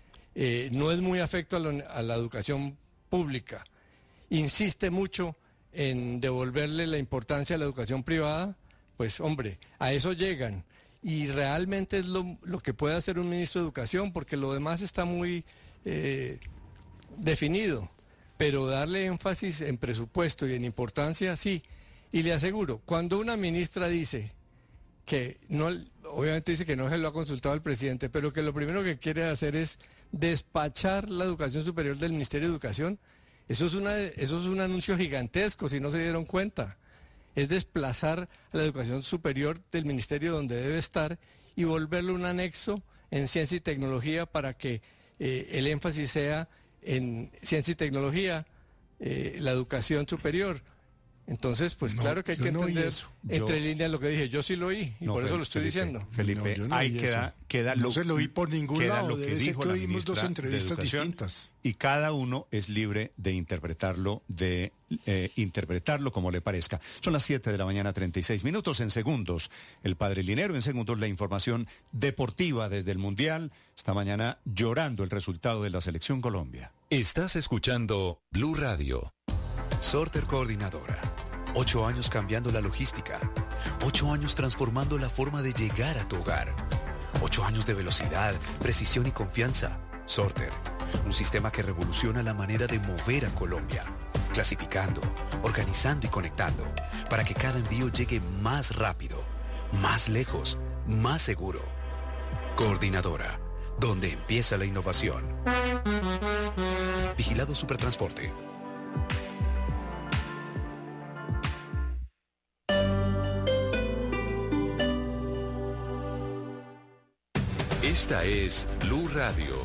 [SPEAKER 10] eh, no es muy afecto a, lo, a la educación pública, insiste mucho en devolverle la importancia a la educación privada, pues hombre, a eso llegan. Y realmente es lo, lo que puede hacer un ministro de Educación, porque lo demás está muy eh, definido. Pero darle énfasis en presupuesto y en importancia, sí. Y le aseguro, cuando una ministra dice que no, obviamente dice que no se lo ha consultado al presidente, pero que lo primero que quiere hacer es despachar la educación superior del Ministerio de Educación, eso es una, eso es un anuncio gigantesco, si no se dieron cuenta. Es desplazar a la educación superior del ministerio donde debe estar y volverle un anexo en ciencia y tecnología para que eh, el énfasis sea en ciencia y tecnología, eh, la educación superior. Entonces, pues
[SPEAKER 6] no,
[SPEAKER 10] claro que hay que
[SPEAKER 6] no
[SPEAKER 10] entender entre
[SPEAKER 5] yo,
[SPEAKER 10] líneas lo que dije. Yo sí lo oí y
[SPEAKER 5] no,
[SPEAKER 10] por eso lo estoy
[SPEAKER 5] Felipe,
[SPEAKER 10] diciendo.
[SPEAKER 5] Felipe,
[SPEAKER 6] no, no
[SPEAKER 5] ahí queda, queda
[SPEAKER 6] no
[SPEAKER 5] lo,
[SPEAKER 6] se lo oí por ningún
[SPEAKER 5] queda
[SPEAKER 6] lado.
[SPEAKER 5] lo que
[SPEAKER 6] Debe ser
[SPEAKER 5] dijo
[SPEAKER 6] que
[SPEAKER 5] la
[SPEAKER 6] oímos
[SPEAKER 5] ministra
[SPEAKER 6] dos entrevistas
[SPEAKER 5] de Educación,
[SPEAKER 6] distintas.
[SPEAKER 5] y cada uno es libre de interpretarlo, de eh, interpretarlo como le parezca. Son las siete de la mañana, treinta y seis minutos. En segundos, el padre Linero. En segundos, la información deportiva desde el Mundial. Esta mañana llorando el resultado de la Selección Colombia.
[SPEAKER 11] Estás escuchando Blue Radio. Sorter Coordinadora. Ocho años cambiando la logística. Ocho años transformando la forma de llegar a tu hogar. Ocho años de velocidad, precisión y confianza. Sorter, un sistema que revoluciona la manera de mover a Colombia. Clasificando, organizando y conectando para que cada envío llegue más rápido, más lejos, más seguro. Coordinadora, donde empieza la innovación. Vigilado Supertransporte. Esta es Blue Radio.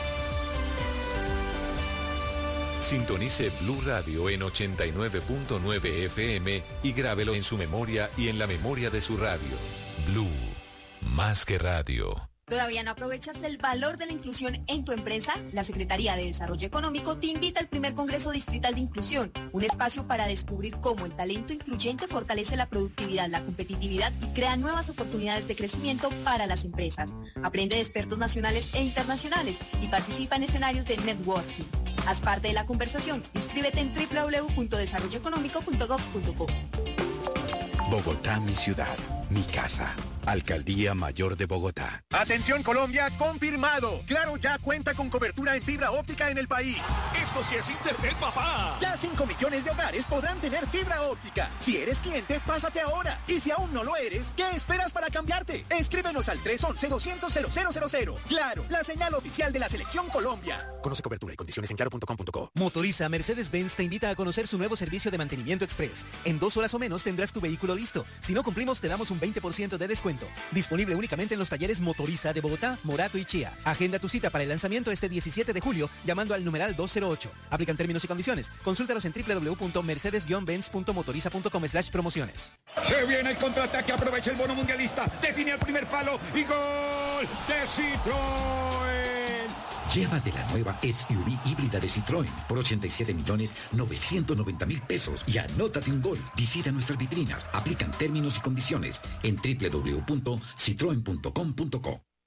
[SPEAKER 11] Sintonice Blue Radio en ochenta y nueve punto nueve F M y grábelo en su memoria y en la memoria de su radio. Blue, más que radio.
[SPEAKER 12] ¿Todavía no aprovechas el valor de la inclusión en tu empresa? La Secretaría de Desarrollo Económico te invita al primer Congreso Distrital de Inclusión, un espacio para descubrir cómo el talento incluyente fortalece la productividad, la competitividad y crea nuevas oportunidades de crecimiento para las empresas. Aprende de expertos nacionales e internacionales y participa en escenarios de networking. Haz parte de la conversación. Inscríbete en doble u doble u doble u punto desarrollo económico punto gov punto co.
[SPEAKER 11] Bogotá, mi ciudad, mi casa. Alcaldía Mayor de Bogotá.
[SPEAKER 13] Atención Colombia, confirmado. Claro ya cuenta con cobertura en fibra óptica en el país.
[SPEAKER 14] ¡Esto sí es internet, papá!
[SPEAKER 13] Ya cinco millones de hogares podrán tener fibra óptica. Si eres cliente, pásate ahora. Y si aún no lo eres, ¿qué esperas para cambiarte? Escríbenos al tres once, doscientos, cero cero cero cero. Claro, la señal oficial de la Selección Colombia.
[SPEAKER 14] Conoce cobertura y condiciones en claro punto com punto co.
[SPEAKER 15] Motoriza Mercedes-Benz te invita a conocer su nuevo servicio de mantenimiento express. En dos horas o menos tendrás tu vehículo listo. Si no cumplimos, te damos un veinte por ciento de descuento. Disponible únicamente en los talleres Motoriza de Bogotá, Morato y Chía. Agenda tu cita para el lanzamiento este diecisiete de julio llamando al numeral dos cero ocho. Aplican términos y condiciones. Consúltalos en doble u doble u doble u punto mercedes benz punto motoriza punto com slash promociones.
[SPEAKER 14] Se viene el contraataque, aprovecha el bono mundialista. Define el primer palo y gol de Citroën.
[SPEAKER 16] Llévate la nueva S U V híbrida de Citroën por ochenta y siete millones novecientos noventa mil pesos y anótate un gol. Visita nuestras vitrinas, aplican términos y condiciones en doble u doble u doble u punto citroen punto com punto co.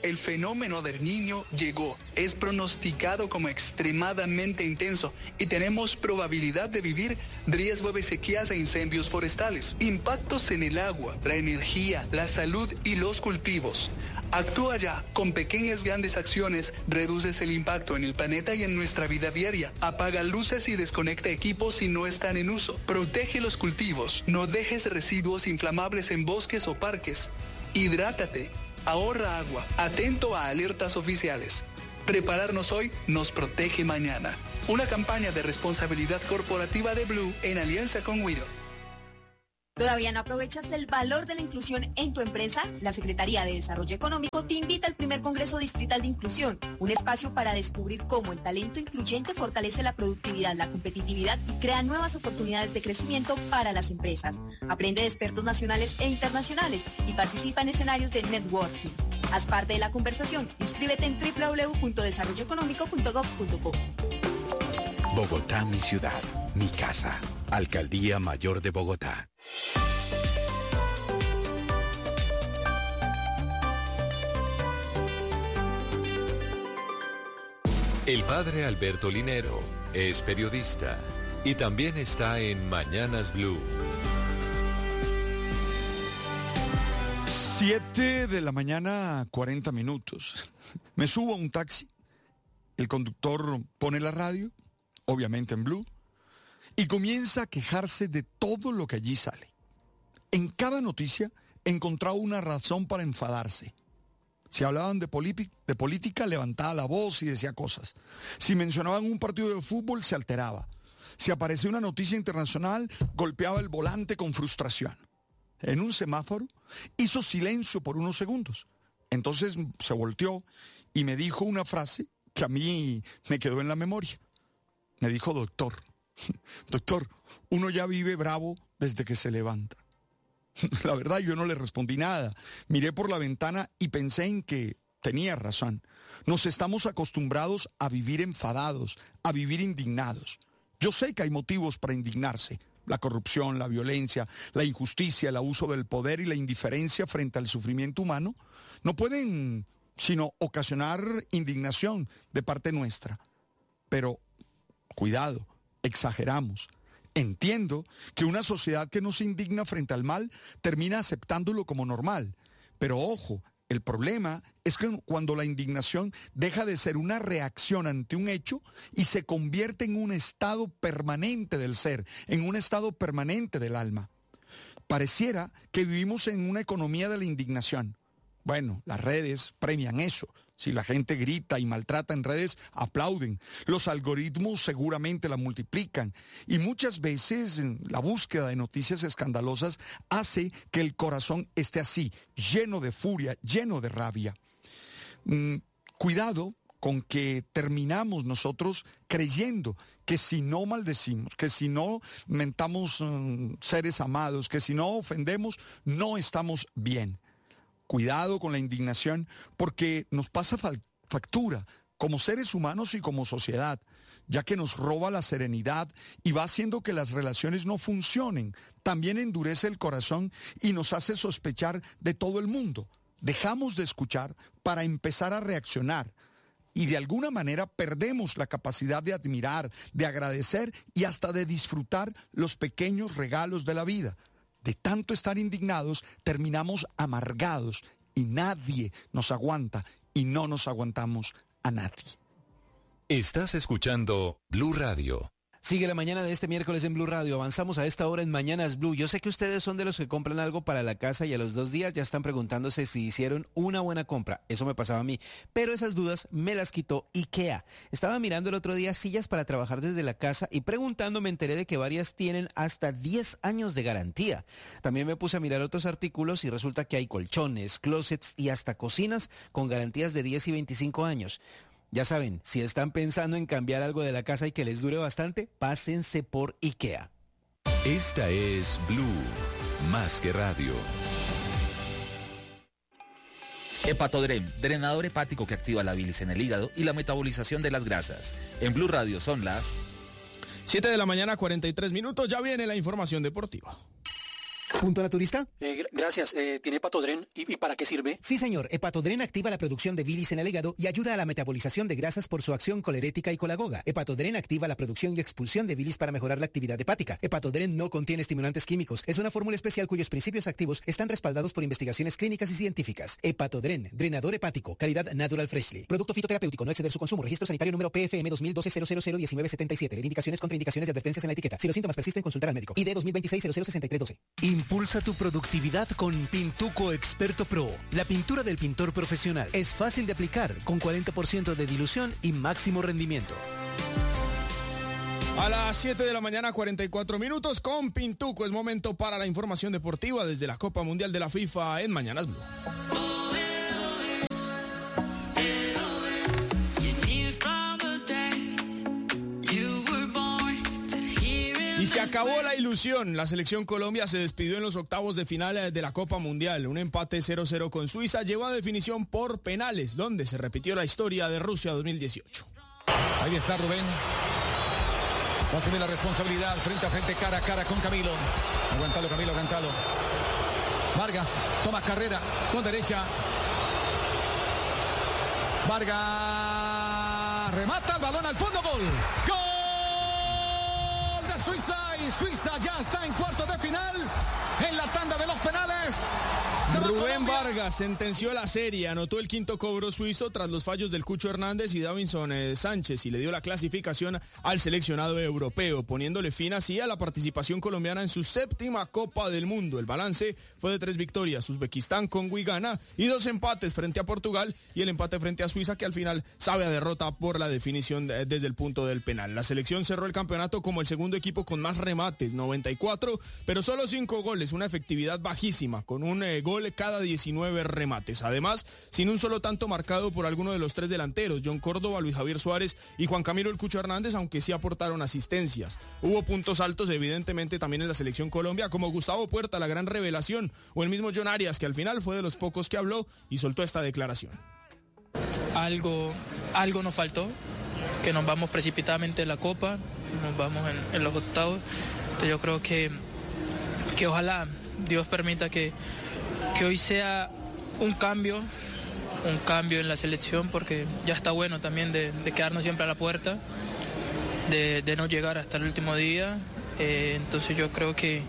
[SPEAKER 17] el fenómeno del Niño llegó. Es pronosticado como extremadamente intenso y tenemos probabilidad de vivir riesgo de sequías e incendios forestales, impactos en el agua, la energía, la salud y los cultivos. Actúa ya. Con pequeñas grandes acciones reduces el impacto en el planeta y en nuestra vida diaria. Apaga luces y desconecta equipos si no están en uso. Protege los cultivos. No dejes residuos inflamables en bosques o parques. Hidrátate. Ahorra agua. Atento a alertas oficiales. Prepararnos hoy nos protege mañana. Una campaña de responsabilidad corporativa de Blue en alianza con Wido.
[SPEAKER 12] ¿Todavía no aprovechas el valor de la inclusión en tu empresa? La Secretaría de Desarrollo Económico te invita al primer Congreso Distrital de Inclusión, un espacio para descubrir cómo el talento incluyente fortalece la productividad, la competitividad y crea nuevas oportunidades de crecimiento para las empresas. Aprende de expertos nacionales e internacionales y participa en escenarios de networking. Haz parte de la conversación. Inscríbete en doble u doble u doble u punto desarrollo económico punto gob punto co.
[SPEAKER 11] Bogotá, mi ciudad, mi casa. Alcaldía Mayor de Bogotá. El padre Alberto Linero es periodista y también está en Mañanas Blue.
[SPEAKER 18] Siete de la mañana, cuarenta minutos. Me subo a un taxi. El conductor pone la radio, obviamente en Blue, y comienza a quejarse de todo lo que allí sale. En cada noticia encontraba una razón para enfadarse. Si hablaban de, de política, levantaba la voz y decía cosas. Si mencionaban un partido de fútbol, se alteraba. Si aparecía una noticia internacional, golpeaba el volante con frustración. En un semáforo, hizo silencio por unos segundos. Entonces se volteó y me dijo una frase que a mí me quedó en la memoria. Me dijo, doctor, doctor, uno ya vive bravo desde que se levanta. La verdad, yo no le respondí nada. Miré por la ventana y pensé en que tenía razón. Nos estamos acostumbrados a vivir enfadados, a vivir indignados. Yo sé que hay motivos para indignarse. La corrupción, la violencia, la injusticia, el abuso del poder y la indiferencia frente al sufrimiento humano no pueden sino ocasionar indignación de parte nuestra. Pero, cuidado, exageramos. Entiendo que una sociedad que no se indigna frente al mal termina aceptándolo como normal. Pero ojo, el problema es que cuando la indignación deja de ser una reacción ante un hecho y se convierte en un estado permanente del ser, en un estado permanente del alma. Pareciera que vivimos en una economía de la indignación. Bueno, las redes premian eso. Si la gente grita y maltrata en redes, aplauden. Los algoritmos seguramente la multiplican. Y muchas veces la búsqueda de noticias escandalosas hace que el corazón esté así, lleno de furia, lleno de rabia. Mm, cuidado con que terminamos nosotros creyendo que si no maldecimos, que si no mentamos um, seres amados, que si no ofendemos, no estamos bien. Cuidado con la indignación porque nos pasa factura como seres humanos y como sociedad, ya que nos roba la serenidad y va haciendo que las relaciones no funcionen. También endurece el corazón y nos hace sospechar de todo el mundo. Dejamos de escuchar para empezar a reaccionar y de alguna manera perdemos la capacidad de admirar, de agradecer y hasta de disfrutar los pequeños regalos de la vida. De tanto estar indignados, terminamos amargados y nadie nos aguanta y no nos aguantamos a nadie.
[SPEAKER 11] Estás escuchando Blue Radio.
[SPEAKER 15] Sigue la mañana de este miércoles en Blue Radio. Avanzamos a esta hora en Mañanas Blue. Yo sé que ustedes son de los que compran algo para la casa y a los dos días ya están preguntándose si hicieron una buena compra. Eso me pasaba a mí. Pero esas dudas me las quitó IKEA. Estaba mirando el otro día sillas para trabajar desde la casa y preguntando me enteré de que varias tienen hasta diez años de garantía. También me puse a mirar otros artículos y resulta que hay colchones, closets y hasta cocinas con garantías de diez y veinticinco años. Ya saben, si están pensando en cambiar algo de la casa y que les dure bastante, pásense por IKEA.
[SPEAKER 11] Esta es Blue, más que radio.
[SPEAKER 19] Hepatodrem, drenador hepático que activa la bilis en el hígado y la metabolización de las grasas. En Blue Radio son las
[SPEAKER 20] siete de la mañana, cuarenta y tres minutos. Ya viene la información deportiva.
[SPEAKER 15] ¿Punto naturista?
[SPEAKER 20] Eh, gracias. Eh, ¿Tiene Hepatodren? ¿Y, ¿Y para qué sirve?
[SPEAKER 15] Sí, señor. Hepatodren activa la producción de bilis en el hígado y ayuda a la metabolización de grasas por su acción colerética y colagoga. Hepatodren activa la producción y expulsión de bilis para mejorar la actividad hepática. Hepatodren no contiene estimulantes químicos. Es una fórmula especial cuyos principios activos están respaldados por investigaciones clínicas y científicas. Hepatodren, drenador hepático, calidad Natural Freshly. Producto fitoterapéutico, no exceder su consumo. Registro sanitario número P F M dos mil doce cero cero cero diecinueve setenta y siete. Indicaciones, contraindicaciones y advertencias en la etiqueta. Si los síntomas persisten, consultar al médico. I D dos mil veintiséis cero cero sesenta y tres doce.
[SPEAKER 21] Impulsa tu productividad con Pintuco Experto Pro. La pintura del pintor profesional. Es fácil de aplicar, con cuarenta por ciento de dilución y máximo rendimiento.
[SPEAKER 22] A las siete de la mañana, cuarenta y cuatro minutos, con Pintuco es momento para la información deportiva desde la Copa Mundial de la FIFA en Mañanas Blue. Y se acabó la ilusión. La selección Colombia se despidió en los octavos de final de la Copa Mundial. Un empate cero cero con Suiza llevó a definición por penales, donde se repitió la historia de Rusia dos mil dieciocho.
[SPEAKER 23] Ahí está Rubén. Va a asumir la responsabilidad frente a frente, cara a cara con Camilo. Aguantalo, Camilo, aguantalo. Vargas toma carrera con derecha. Vargas remata el balón al fondo, gol. ¡Gol! Suiza, y Suiza ya está en cuartos de final en la tanda de los penales.
[SPEAKER 22] Rubén Vargas sentenció la serie, anotó el quinto cobro suizo tras los fallos del Cucho Hernández y Davinson eh, Sánchez y le dio la clasificación al seleccionado europeo, poniéndole fin así a la participación colombiana en su séptima Copa del Mundo. El balance fue de tres victorias: Uzbekistán, Congo y Ghana, y dos empates frente a Portugal y el empate frente a Suiza, que al final sabe a derrota por la definición de, desde el punto del penal. La selección cerró el campeonato como el segundo equipo con más remates, noventa y cuatro, pero solo cinco goles, una efectividad bajísima, con un eh, gol cada diecinueve remates. Además, sin un solo tanto marcado por alguno de los tres delanteros, John Córdoba, Luis Javier Suárez y Juan Camilo El Cucho Hernández, aunque sí aportaron asistencias. Hubo puntos altos, evidentemente, también en la selección Colombia, como Gustavo Puerta, la gran revelación, o el mismo John Arias, que al final fue de los pocos que habló y soltó esta declaración.
[SPEAKER 24] Algo, algo nos faltó, que nos vamos precipitadamente en la Copa, nos vamos en, en los octavos. Entonces yo creo que, que ojalá Dios permita que que hoy sea un cambio, un cambio en la selección, porque ya está bueno también de, de quedarnos siempre a la puerta, de, de no llegar hasta el último día. Eh, entonces yo creo que,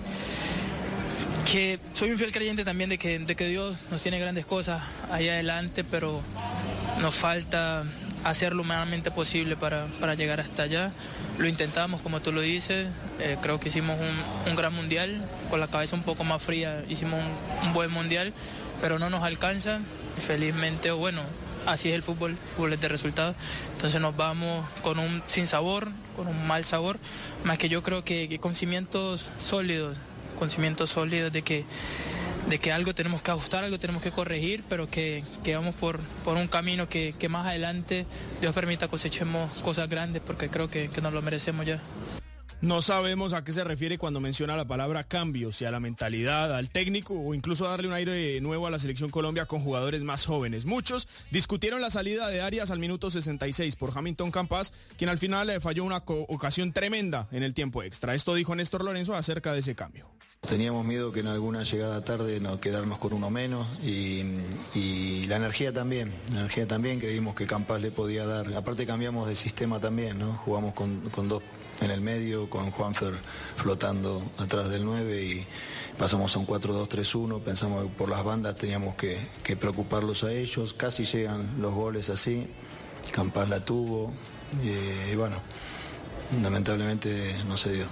[SPEAKER 24] que soy un fiel creyente también de que, de que Dios nos tiene grandes cosas ahí adelante, pero nos falta hacer lo humanamente posible para, para llegar hasta allá. Lo intentamos, como tú lo dices, eh, creo que hicimos un, un gran mundial, con la cabeza un poco más fría hicimos un, un buen mundial, pero no nos alcanza, y felizmente, bueno, así es el fútbol, el fútbol es de resultados, entonces nos vamos con un sin sabor, con un mal sabor, más que yo creo que, que con cimientos sólidos, con cimientos sólidos de que de que algo tenemos que ajustar, algo tenemos que corregir, pero que, que vamos por, por un camino que, que más adelante Dios permita cosechemos cosas grandes, porque creo que, que nos lo merecemos ya.
[SPEAKER 22] No sabemos a qué se refiere cuando menciona la palabra cambio, si a la mentalidad, al técnico o incluso a darle un aire nuevo a la selección Colombia con jugadores más jóvenes. Muchos discutieron la salida de Arias al minuto sesenta y seis por Hamilton Campas, quien al final falló una ocasión tremenda en el tiempo extra. Esto dijo Néstor Lorenzo acerca de ese cambio.
[SPEAKER 25] Teníamos miedo que en alguna llegada tarde no quedarnos con uno menos y, y la energía también, la energía también creímos que Campas le podía dar. Aparte cambiamos de sistema también, ¿no? Jugamos con, con dos en el medio, con Juanfer flotando atrás del nueve y pasamos a un cuatro dos tres uno, pensamos que por las bandas teníamos que, que preocuparlos a ellos, casi llegan los goles así, Campas la tuvo y, y bueno, lamentablemente no se dio.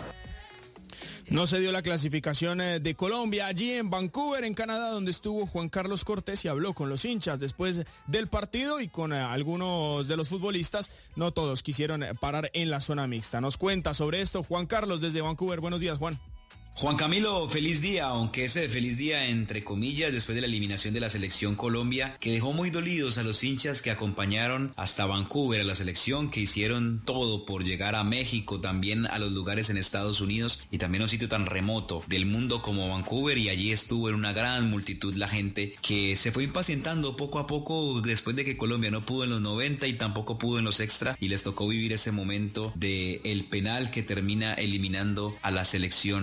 [SPEAKER 22] No se dio la clasificación de Colombia allí en Vancouver, en Canadá, donde estuvo Juan Carlos Cortés y habló con los hinchas después del partido y con algunos de los futbolistas. No todos quisieron parar en la zona mixta. Nos cuenta sobre esto Juan Carlos desde Vancouver. Buenos días, Juan.
[SPEAKER 26] Juan Camilo, feliz día, aunque ese feliz día entre comillas después de la eliminación de la selección Colombia, que dejó muy dolidos a los hinchas que acompañaron hasta Vancouver a la selección, que hicieron todo por llegar a México, también a los lugares en Estados Unidos y también a un sitio tan remoto del mundo como Vancouver, y allí estuvo en una gran multitud la gente que se fue impacientando poco a poco después de que Colombia no pudo en los noventa y tampoco pudo en los extra, y les tocó vivir ese momento de el penal que termina eliminando a la selección colombiana.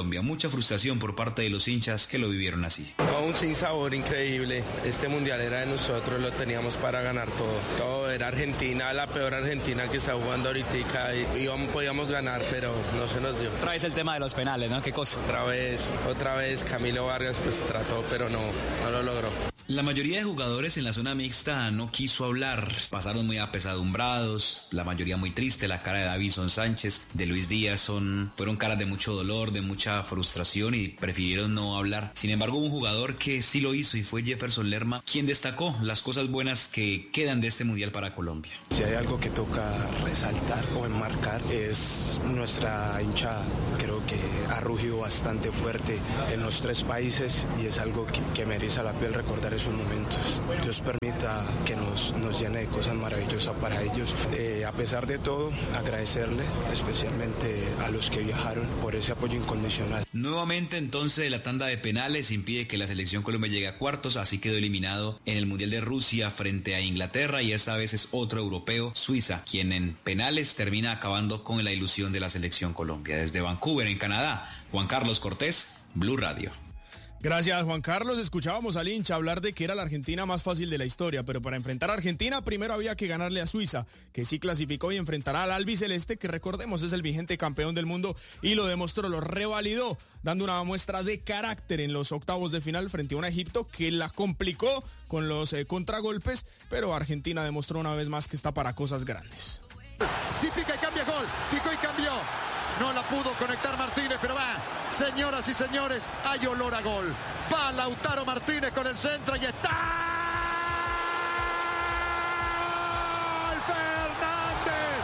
[SPEAKER 26] Colombia. Mucha frustración por parte de los hinchas que lo vivieron así.
[SPEAKER 1] No, un sinsabor increíble. Este mundial era de nosotros, lo teníamos para ganar todo. Todo era Argentina, la peor Argentina que está jugando ahorita y, y podíamos ganar, pero no se nos dio.
[SPEAKER 20] Otra vez el tema de los penales, ¿no? ¿Qué cosa?
[SPEAKER 1] Otra vez, otra vez Camilo Vargas pues trató, pero no, no lo logró.
[SPEAKER 26] La mayoría de jugadores en la zona mixta no quiso hablar, pasaron muy apesadumbrados, la mayoría muy triste. La cara de Davinson Sánchez, de Luis Díaz, son, fueron caras de mucho dolor, de mucha frustración y prefirieron no hablar. Sin embargo, hubo un jugador que sí lo hizo y fue Jefferson Lerma, quien destacó las cosas buenas que quedan de este mundial para Colombia.
[SPEAKER 2] Si hay algo que toca resaltar o enmarcar es nuestra hinchada. Creo que ha rugido bastante fuerte en los tres países y es algo que, que me eriza la piel recordar esos momentos. Dios permita que nos, nos llene de cosas maravillosas para ellos. Eh, a pesar de todo, agradecerle especialmente a los que viajaron por ese apoyo incondicional.
[SPEAKER 26] Nuevamente entonces la tanda de penales impide que la selección Colombia llegue a cuartos, así quedó eliminado en el Mundial de Rusia frente a Inglaterra y esta vez es otro europeo, Suiza, quien en penales termina acabando con la ilusión de la selección Colombia. Desde Vancouver, en Canadá, Juan Carlos Cortés, Blue Radio.
[SPEAKER 22] Gracias, Juan Carlos. Escuchábamos al hincha hablar de que era la Argentina más fácil de la historia, pero para enfrentar a Argentina primero había que ganarle a Suiza, que sí clasificó y enfrentará al albiceleste, que recordemos es el vigente campeón del mundo y lo demostró, lo revalidó, dando una muestra de carácter en los octavos de final frente a un Egipto que la complicó con los eh, contragolpes, pero Argentina demostró una vez más que está para cosas grandes.
[SPEAKER 3] Si pica y cambia, gol, picó y cambió. No la pudo conectar Martínez, pero va. Señoras y señores, hay olor a gol. Va Lautaro Martínez con el centro y está. Fernández.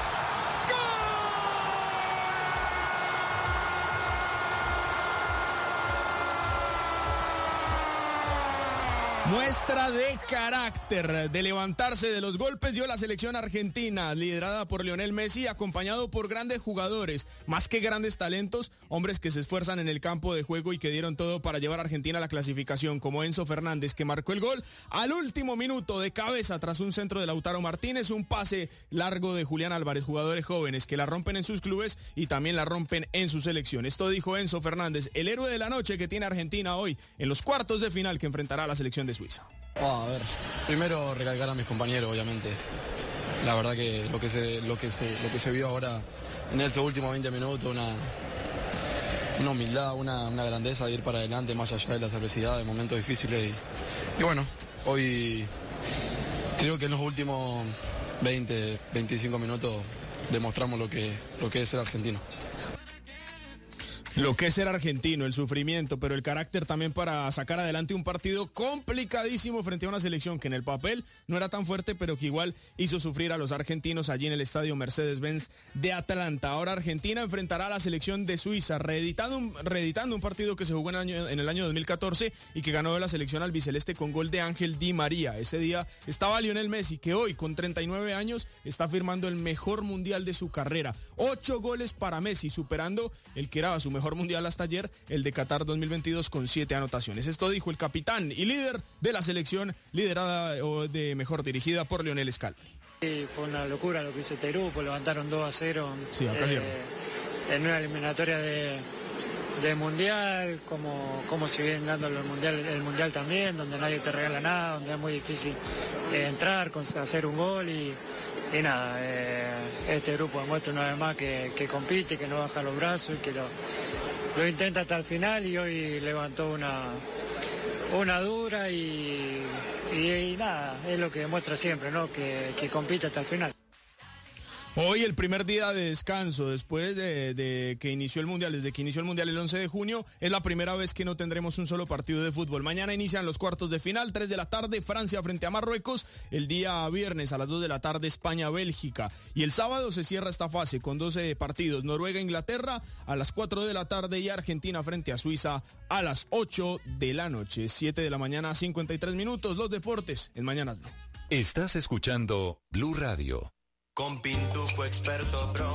[SPEAKER 22] Muestra de carácter, de levantarse de los golpes dio la selección argentina, liderada por Lionel Messi, acompañado por grandes jugadores, más que grandes talentos, hombres que se esfuerzan en el campo de juego y que dieron todo para llevar a Argentina a la clasificación, como Enzo Fernández, que marcó el gol al último minuto de cabeza tras un centro de Lautaro Martínez, un pase largo de Julián Álvarez, jugadores jóvenes que la rompen en sus clubes y también la rompen en su selección. Esto dijo Enzo Fernández, el héroe de la noche que tiene Argentina hoy en los cuartos de final que enfrentará a la selección de Suiza.
[SPEAKER 4] Oh, a ver, primero recalcar a mis compañeros, obviamente. La verdad que lo que se, lo que se, lo que se vio ahora en estos últimos veinte minutos, una, una humildad, una, una grandeza de ir para adelante más allá de las adversidades, de momentos difíciles. Y, y bueno, hoy creo que en los últimos veinte, veinticinco minutos demostramos lo que, lo que es ser argentino.
[SPEAKER 22] Lo que es ser argentino, el sufrimiento, pero el carácter también para sacar adelante un partido complicadísimo frente a una selección que en el papel no era tan fuerte, pero que igual hizo sufrir a los argentinos allí en el estadio Mercedes-Benz de Atlanta. Ahora Argentina enfrentará a la selección de Suiza, reeditando un, reeditando un partido que se jugó en el, año, en el año dos mil catorce y que ganó la selección albiceleste con gol de Ángel Di María. Ese día estaba Lionel Messi, que hoy con treinta y nueve años está firmando el mejor mundial de su carrera. Ocho goles para Messi, superando el que era su mejor mundial hasta ayer, el de Qatar dos mil veintidós, con siete anotaciones. Esto dijo el capitán y líder de la selección, liderada o de mejor dirigida por Lionel Scaloni.
[SPEAKER 8] Sí, fue una locura lo que hizo este grupo, levantaron dos a cero
[SPEAKER 22] sí, acá
[SPEAKER 8] eh, en una eliminatoria de, de mundial, como, como si vienen dando el mundial, el mundial también, donde nadie te regala nada, donde es muy difícil eh, entrar, hacer un gol y, y nada, eh, este grupo demuestra una vez más que, que compite, que no baja los brazos y que lo, lo intenta hasta el final y hoy levantó una, una dura y, y, y nada, es lo que demuestra siempre, ¿no? Que, que compite hasta el final.
[SPEAKER 22] Hoy el primer día de descanso después de, de que inició el Mundial, desde que inició el Mundial el once de junio, es la primera vez que no tendremos un solo partido de fútbol. Mañana inician los cuartos de final, tres de la tarde, Francia frente a Marruecos, el día viernes a las dos de la tarde, España-Bélgica. Y el sábado se cierra esta fase con doce partidos, Noruega-Inglaterra a las cuatro de la tarde y Argentina frente a Suiza a las ocho de la noche, siete de la mañana, cincuenta y tres minutos, los deportes en Mañanas Blue.
[SPEAKER 11] Estás escuchando Blue Radio.
[SPEAKER 9] Con Pintuco Experto Pro,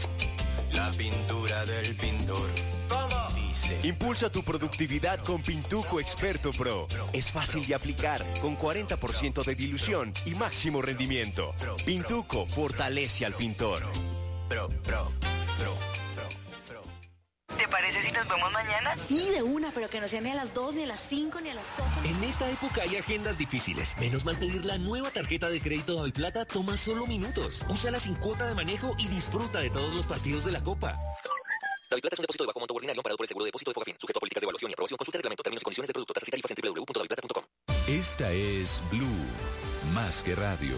[SPEAKER 9] la pintura del pintor. ¿Cómo? Dice.
[SPEAKER 27] Impulsa tu productividad con Pintuco Experto Pro. Es fácil de aplicar, con cuarenta por ciento de dilución y máximo rendimiento. Pintuco fortalece al pintor.
[SPEAKER 9] Pro, pro, pro, pro, pro.
[SPEAKER 28] ¿Te parece si nos
[SPEAKER 5] nos vemos mañana?
[SPEAKER 6] Sí, de una, pero que no sea ni a las dos, ni a las cinco, ni a las ocho.
[SPEAKER 7] En esta época hay agendas difíciles. Menos mal pedir la nueva tarjeta de crédito Daviplata toma solo minutos. Úsala sin cuota de manejo y disfruta de todos los partidos de la Copa. Daviplata es un depósito de bajo monto ordinario amparado por el seguro de depósito de Fogafín, sujeto a políticas de evaluación y aprobación. Consulta el reglamento, términos y condiciones del producto, tasas y tarifas en doble u doble u doble u punto daviplata punto com.
[SPEAKER 11] Esta es Blue, más que radio.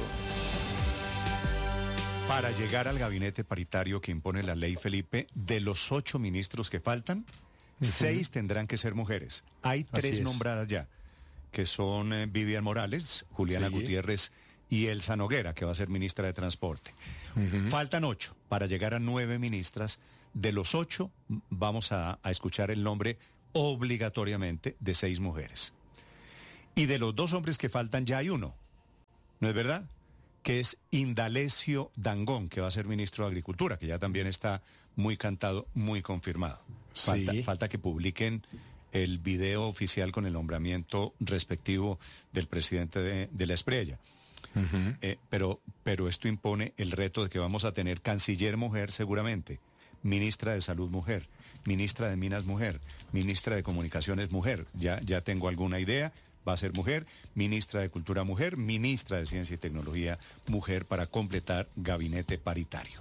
[SPEAKER 10] Para llegar al gabinete paritario que impone la ley, Felipe, de los ocho ministros que faltan, uh-huh. seis tendrán que ser mujeres. Hay tres nombradas ya, que son eh, Vivian Morales, Juliana sí. Gutiérrez y Elsa Noguera, que va a ser ministra de Transporte. Uh-huh. Faltan ocho para llegar a nueve ministras. De los ocho, vamos a, a escuchar el nombre obligatoriamente de seis mujeres. Y de los dos hombres que faltan ya hay uno, ¿no es verdad? Que es Indalecio Dangond, que va a ser ministro de Agricultura, que ya también está muy cantado, muy confirmado. Falta, sí. falta que publiquen el video oficial con el nombramiento respectivo del presidente de, de la Espriella. Uh-huh. Eh, pero, pero esto impone el reto de que vamos a tener canciller mujer seguramente, ministra de Salud mujer, ministra de Minas mujer, ministra de Comunicaciones mujer. Ya, ya tengo alguna idea. Va a ser mujer, ministra de Cultura mujer, ministra de Ciencia y Tecnología mujer, para completar gabinete paritario.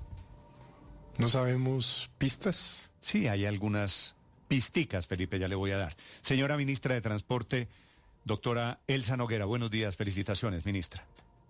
[SPEAKER 13] ¿No sabemos pistas?
[SPEAKER 10] Sí, hay algunas pisticas, Felipe, ya le voy a dar. Señora ministra de Transporte, doctora Elsa Noguera, buenos días, felicitaciones, ministra.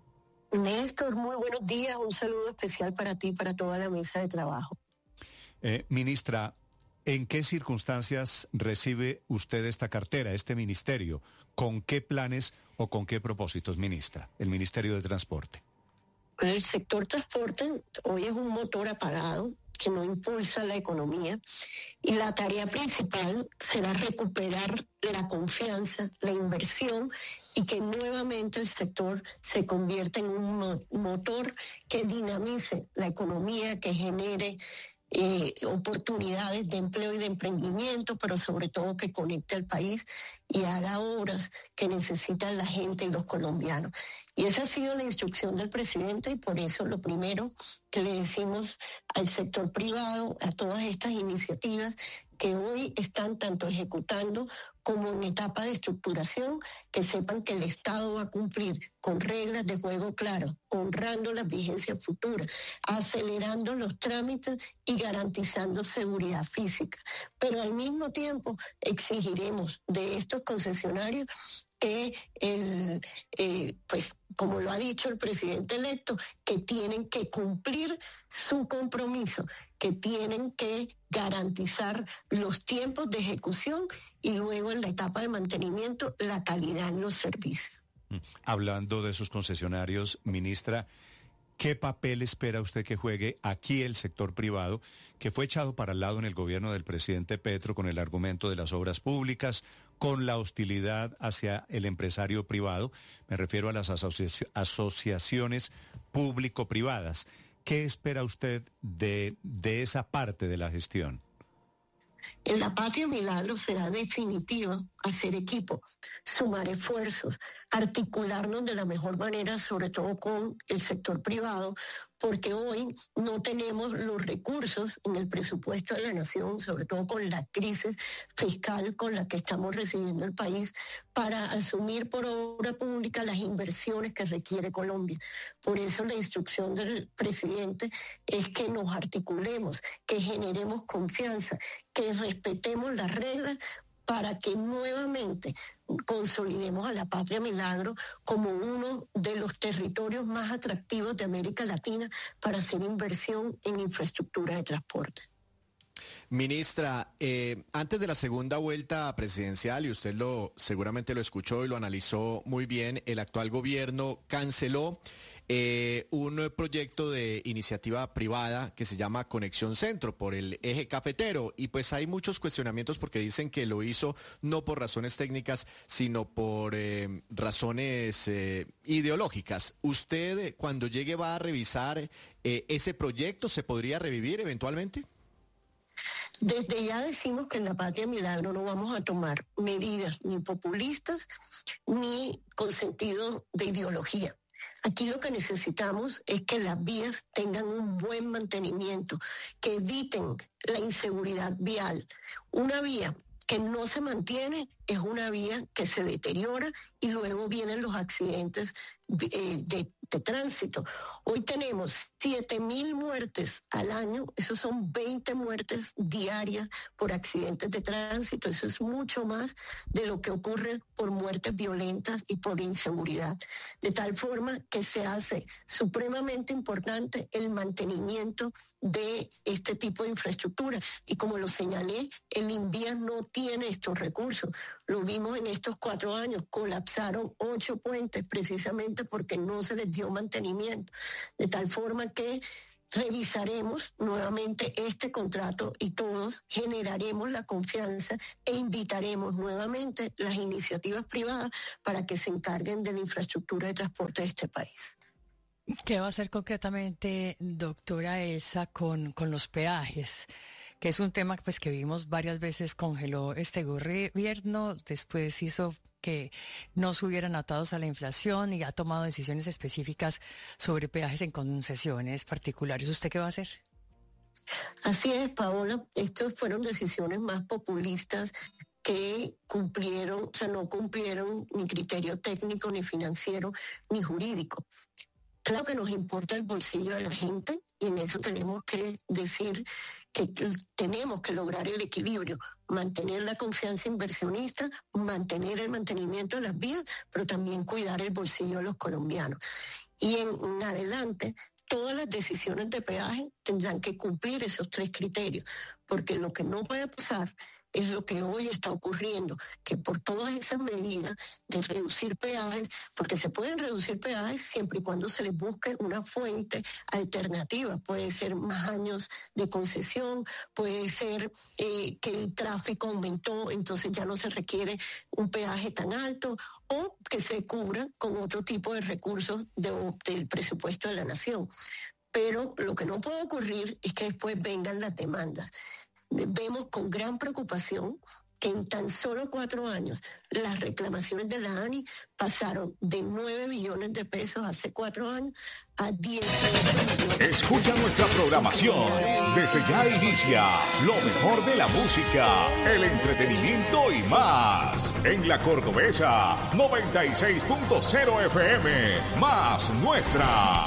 [SPEAKER 14] Néstor, muy buenos días, un saludo especial para ti y para toda la mesa de trabajo.
[SPEAKER 10] Eh, ministra, ¿en qué circunstancias recibe usted esta cartera, este ministerio? ¿Con qué planes o con qué propósitos, ministra, el Ministerio de Transporte?
[SPEAKER 14] El sector transporte hoy es un motor apagado que no impulsa la economía y la tarea principal será recuperar la confianza, la inversión y que nuevamente el sector se convierta en un mo- motor que dinamice la economía, que genere Eh, oportunidades de empleo y de emprendimiento, pero sobre todo que conecte al país y haga obras que necesitan la gente y los colombianos. Y esa ha sido la instrucción del presidente y por eso lo primero que le decimos al sector privado, a todas estas iniciativas que hoy están tanto ejecutando como en etapa de estructuración, que sepan que el Estado va a cumplir con reglas de juego claras, honrando las vigencias futuras, acelerando los trámites y garantizando seguridad física. Pero al mismo tiempo exigiremos de estos concesionarios que, el, eh, pues como lo ha dicho el presidente electo, que tienen que cumplir su compromiso, que tienen que garantizar los tiempos de ejecución y luego en la etapa de mantenimiento la calidad en los servicios.
[SPEAKER 10] Hablando de esos concesionarios, ministra, ¿qué papel espera usted que juegue aquí el sector privado, que fue echado para el lado en el gobierno del presidente Petro con el argumento de las obras públicas, con la hostilidad hacia el empresario privado? Me refiero a las asoci- asociaciones público-privadas. ¿Qué espera usted de, de esa parte de la gestión?
[SPEAKER 14] En la Patria Milagro será definitivo hacer equipo, sumar esfuerzos, articularnos de la mejor manera, sobre todo con el sector privado, porque hoy no tenemos los recursos en el presupuesto de la nación, sobre todo con la crisis fiscal con la que estamos recibiendo el país, para asumir por obra pública las inversiones que requiere Colombia. Por eso la instrucción del presidente es que nos articulemos, que generemos confianza, que respetemos las reglas para que nuevamente consolidemos a la Patria Milagro como uno de los territorios más atractivos de América Latina para hacer inversión en infraestructura de transporte.
[SPEAKER 16] Ministra, eh, antes de la segunda vuelta presidencial, y usted lo seguramente lo escuchó y lo analizó muy bien, el actual gobierno canceló Eh, un proyecto de iniciativa privada que se llama Conexión Centro por el eje cafetero, y pues hay muchos cuestionamientos porque dicen que lo hizo no por razones técnicas sino por eh, razones eh, ideológicas. ¿Usted eh, cuando llegue va a revisar eh, ese proyecto? ¿Se podría revivir eventualmente?
[SPEAKER 14] Desde ya decimos que en la Patria Milagro no vamos a tomar medidas ni populistas ni con sentido de ideología. Aquí lo que necesitamos es que las vías tengan un buen mantenimiento, que eviten la inseguridad vial. Una vía que no se mantiene es una vía que se deteriora y luego vienen los accidentes eh, de, de tránsito. Hoy tenemos siete mil muertes al año, eso son veinte muertes diarias por accidentes de tránsito, eso es mucho más de lo que ocurre por muertes violentas y por inseguridad. De tal forma que se hace supremamente importante el mantenimiento de este tipo de infraestructura. Y como lo señalé, el INVIA no tiene estos recursos. Lo vimos en estos cuatro años, colapsaron ocho puentes precisamente porque no se les dio mantenimiento. De tal forma que revisaremos nuevamente este contrato y todos generaremos la confianza e invitaremos nuevamente las iniciativas privadas para que se encarguen de la infraestructura de transporte de este país.
[SPEAKER 5] ¿Qué va a hacer concretamente, doctora Elsa, con, con los peajes? Que es un tema pues, que vimos varias veces, congeló este gobierno, después hizo que no subieran atados a la inflación y ha tomado decisiones específicas sobre peajes en concesiones particulares. ¿Usted qué va a hacer?
[SPEAKER 14] Así es, Paola. Estas fueron decisiones más populistas que cumplieron, o sea, no cumplieron ni criterio técnico, ni financiero, ni jurídico. Claro que nos importa el bolsillo de la gente y en eso tenemos que decir que tenemos que lograr el equilibrio, mantener la confianza inversionista, mantener el mantenimiento de las vías, pero también cuidar el bolsillo de los colombianos. Y en, en adelante, todas las decisiones de peaje tendrán que cumplir esos tres criterios, porque lo que no puede pasar es lo que hoy está ocurriendo, que por todas esas medidas de reducir peajes, porque se pueden reducir peajes siempre y cuando se les busque una fuente alternativa. Puede ser más años de concesión, puede ser eh, que el tráfico aumentó, entonces ya no se requiere un peaje tan alto, o que se cubra con otro tipo de recursos de, del presupuesto de la nación. Pero lo que no puede ocurrir es que después vengan las demandas. Vemos con gran preocupación que en tan solo cuatro años las reclamaciones de la ANI pasaron de nueve billones de pesos hace cuatro años a diez billones.
[SPEAKER 12] Escucha nuestra programación. Desde ya inicia lo mejor de la música, el entretenimiento y más. En La Cordobesa, noventa y seis punto cero F M, más nuestra.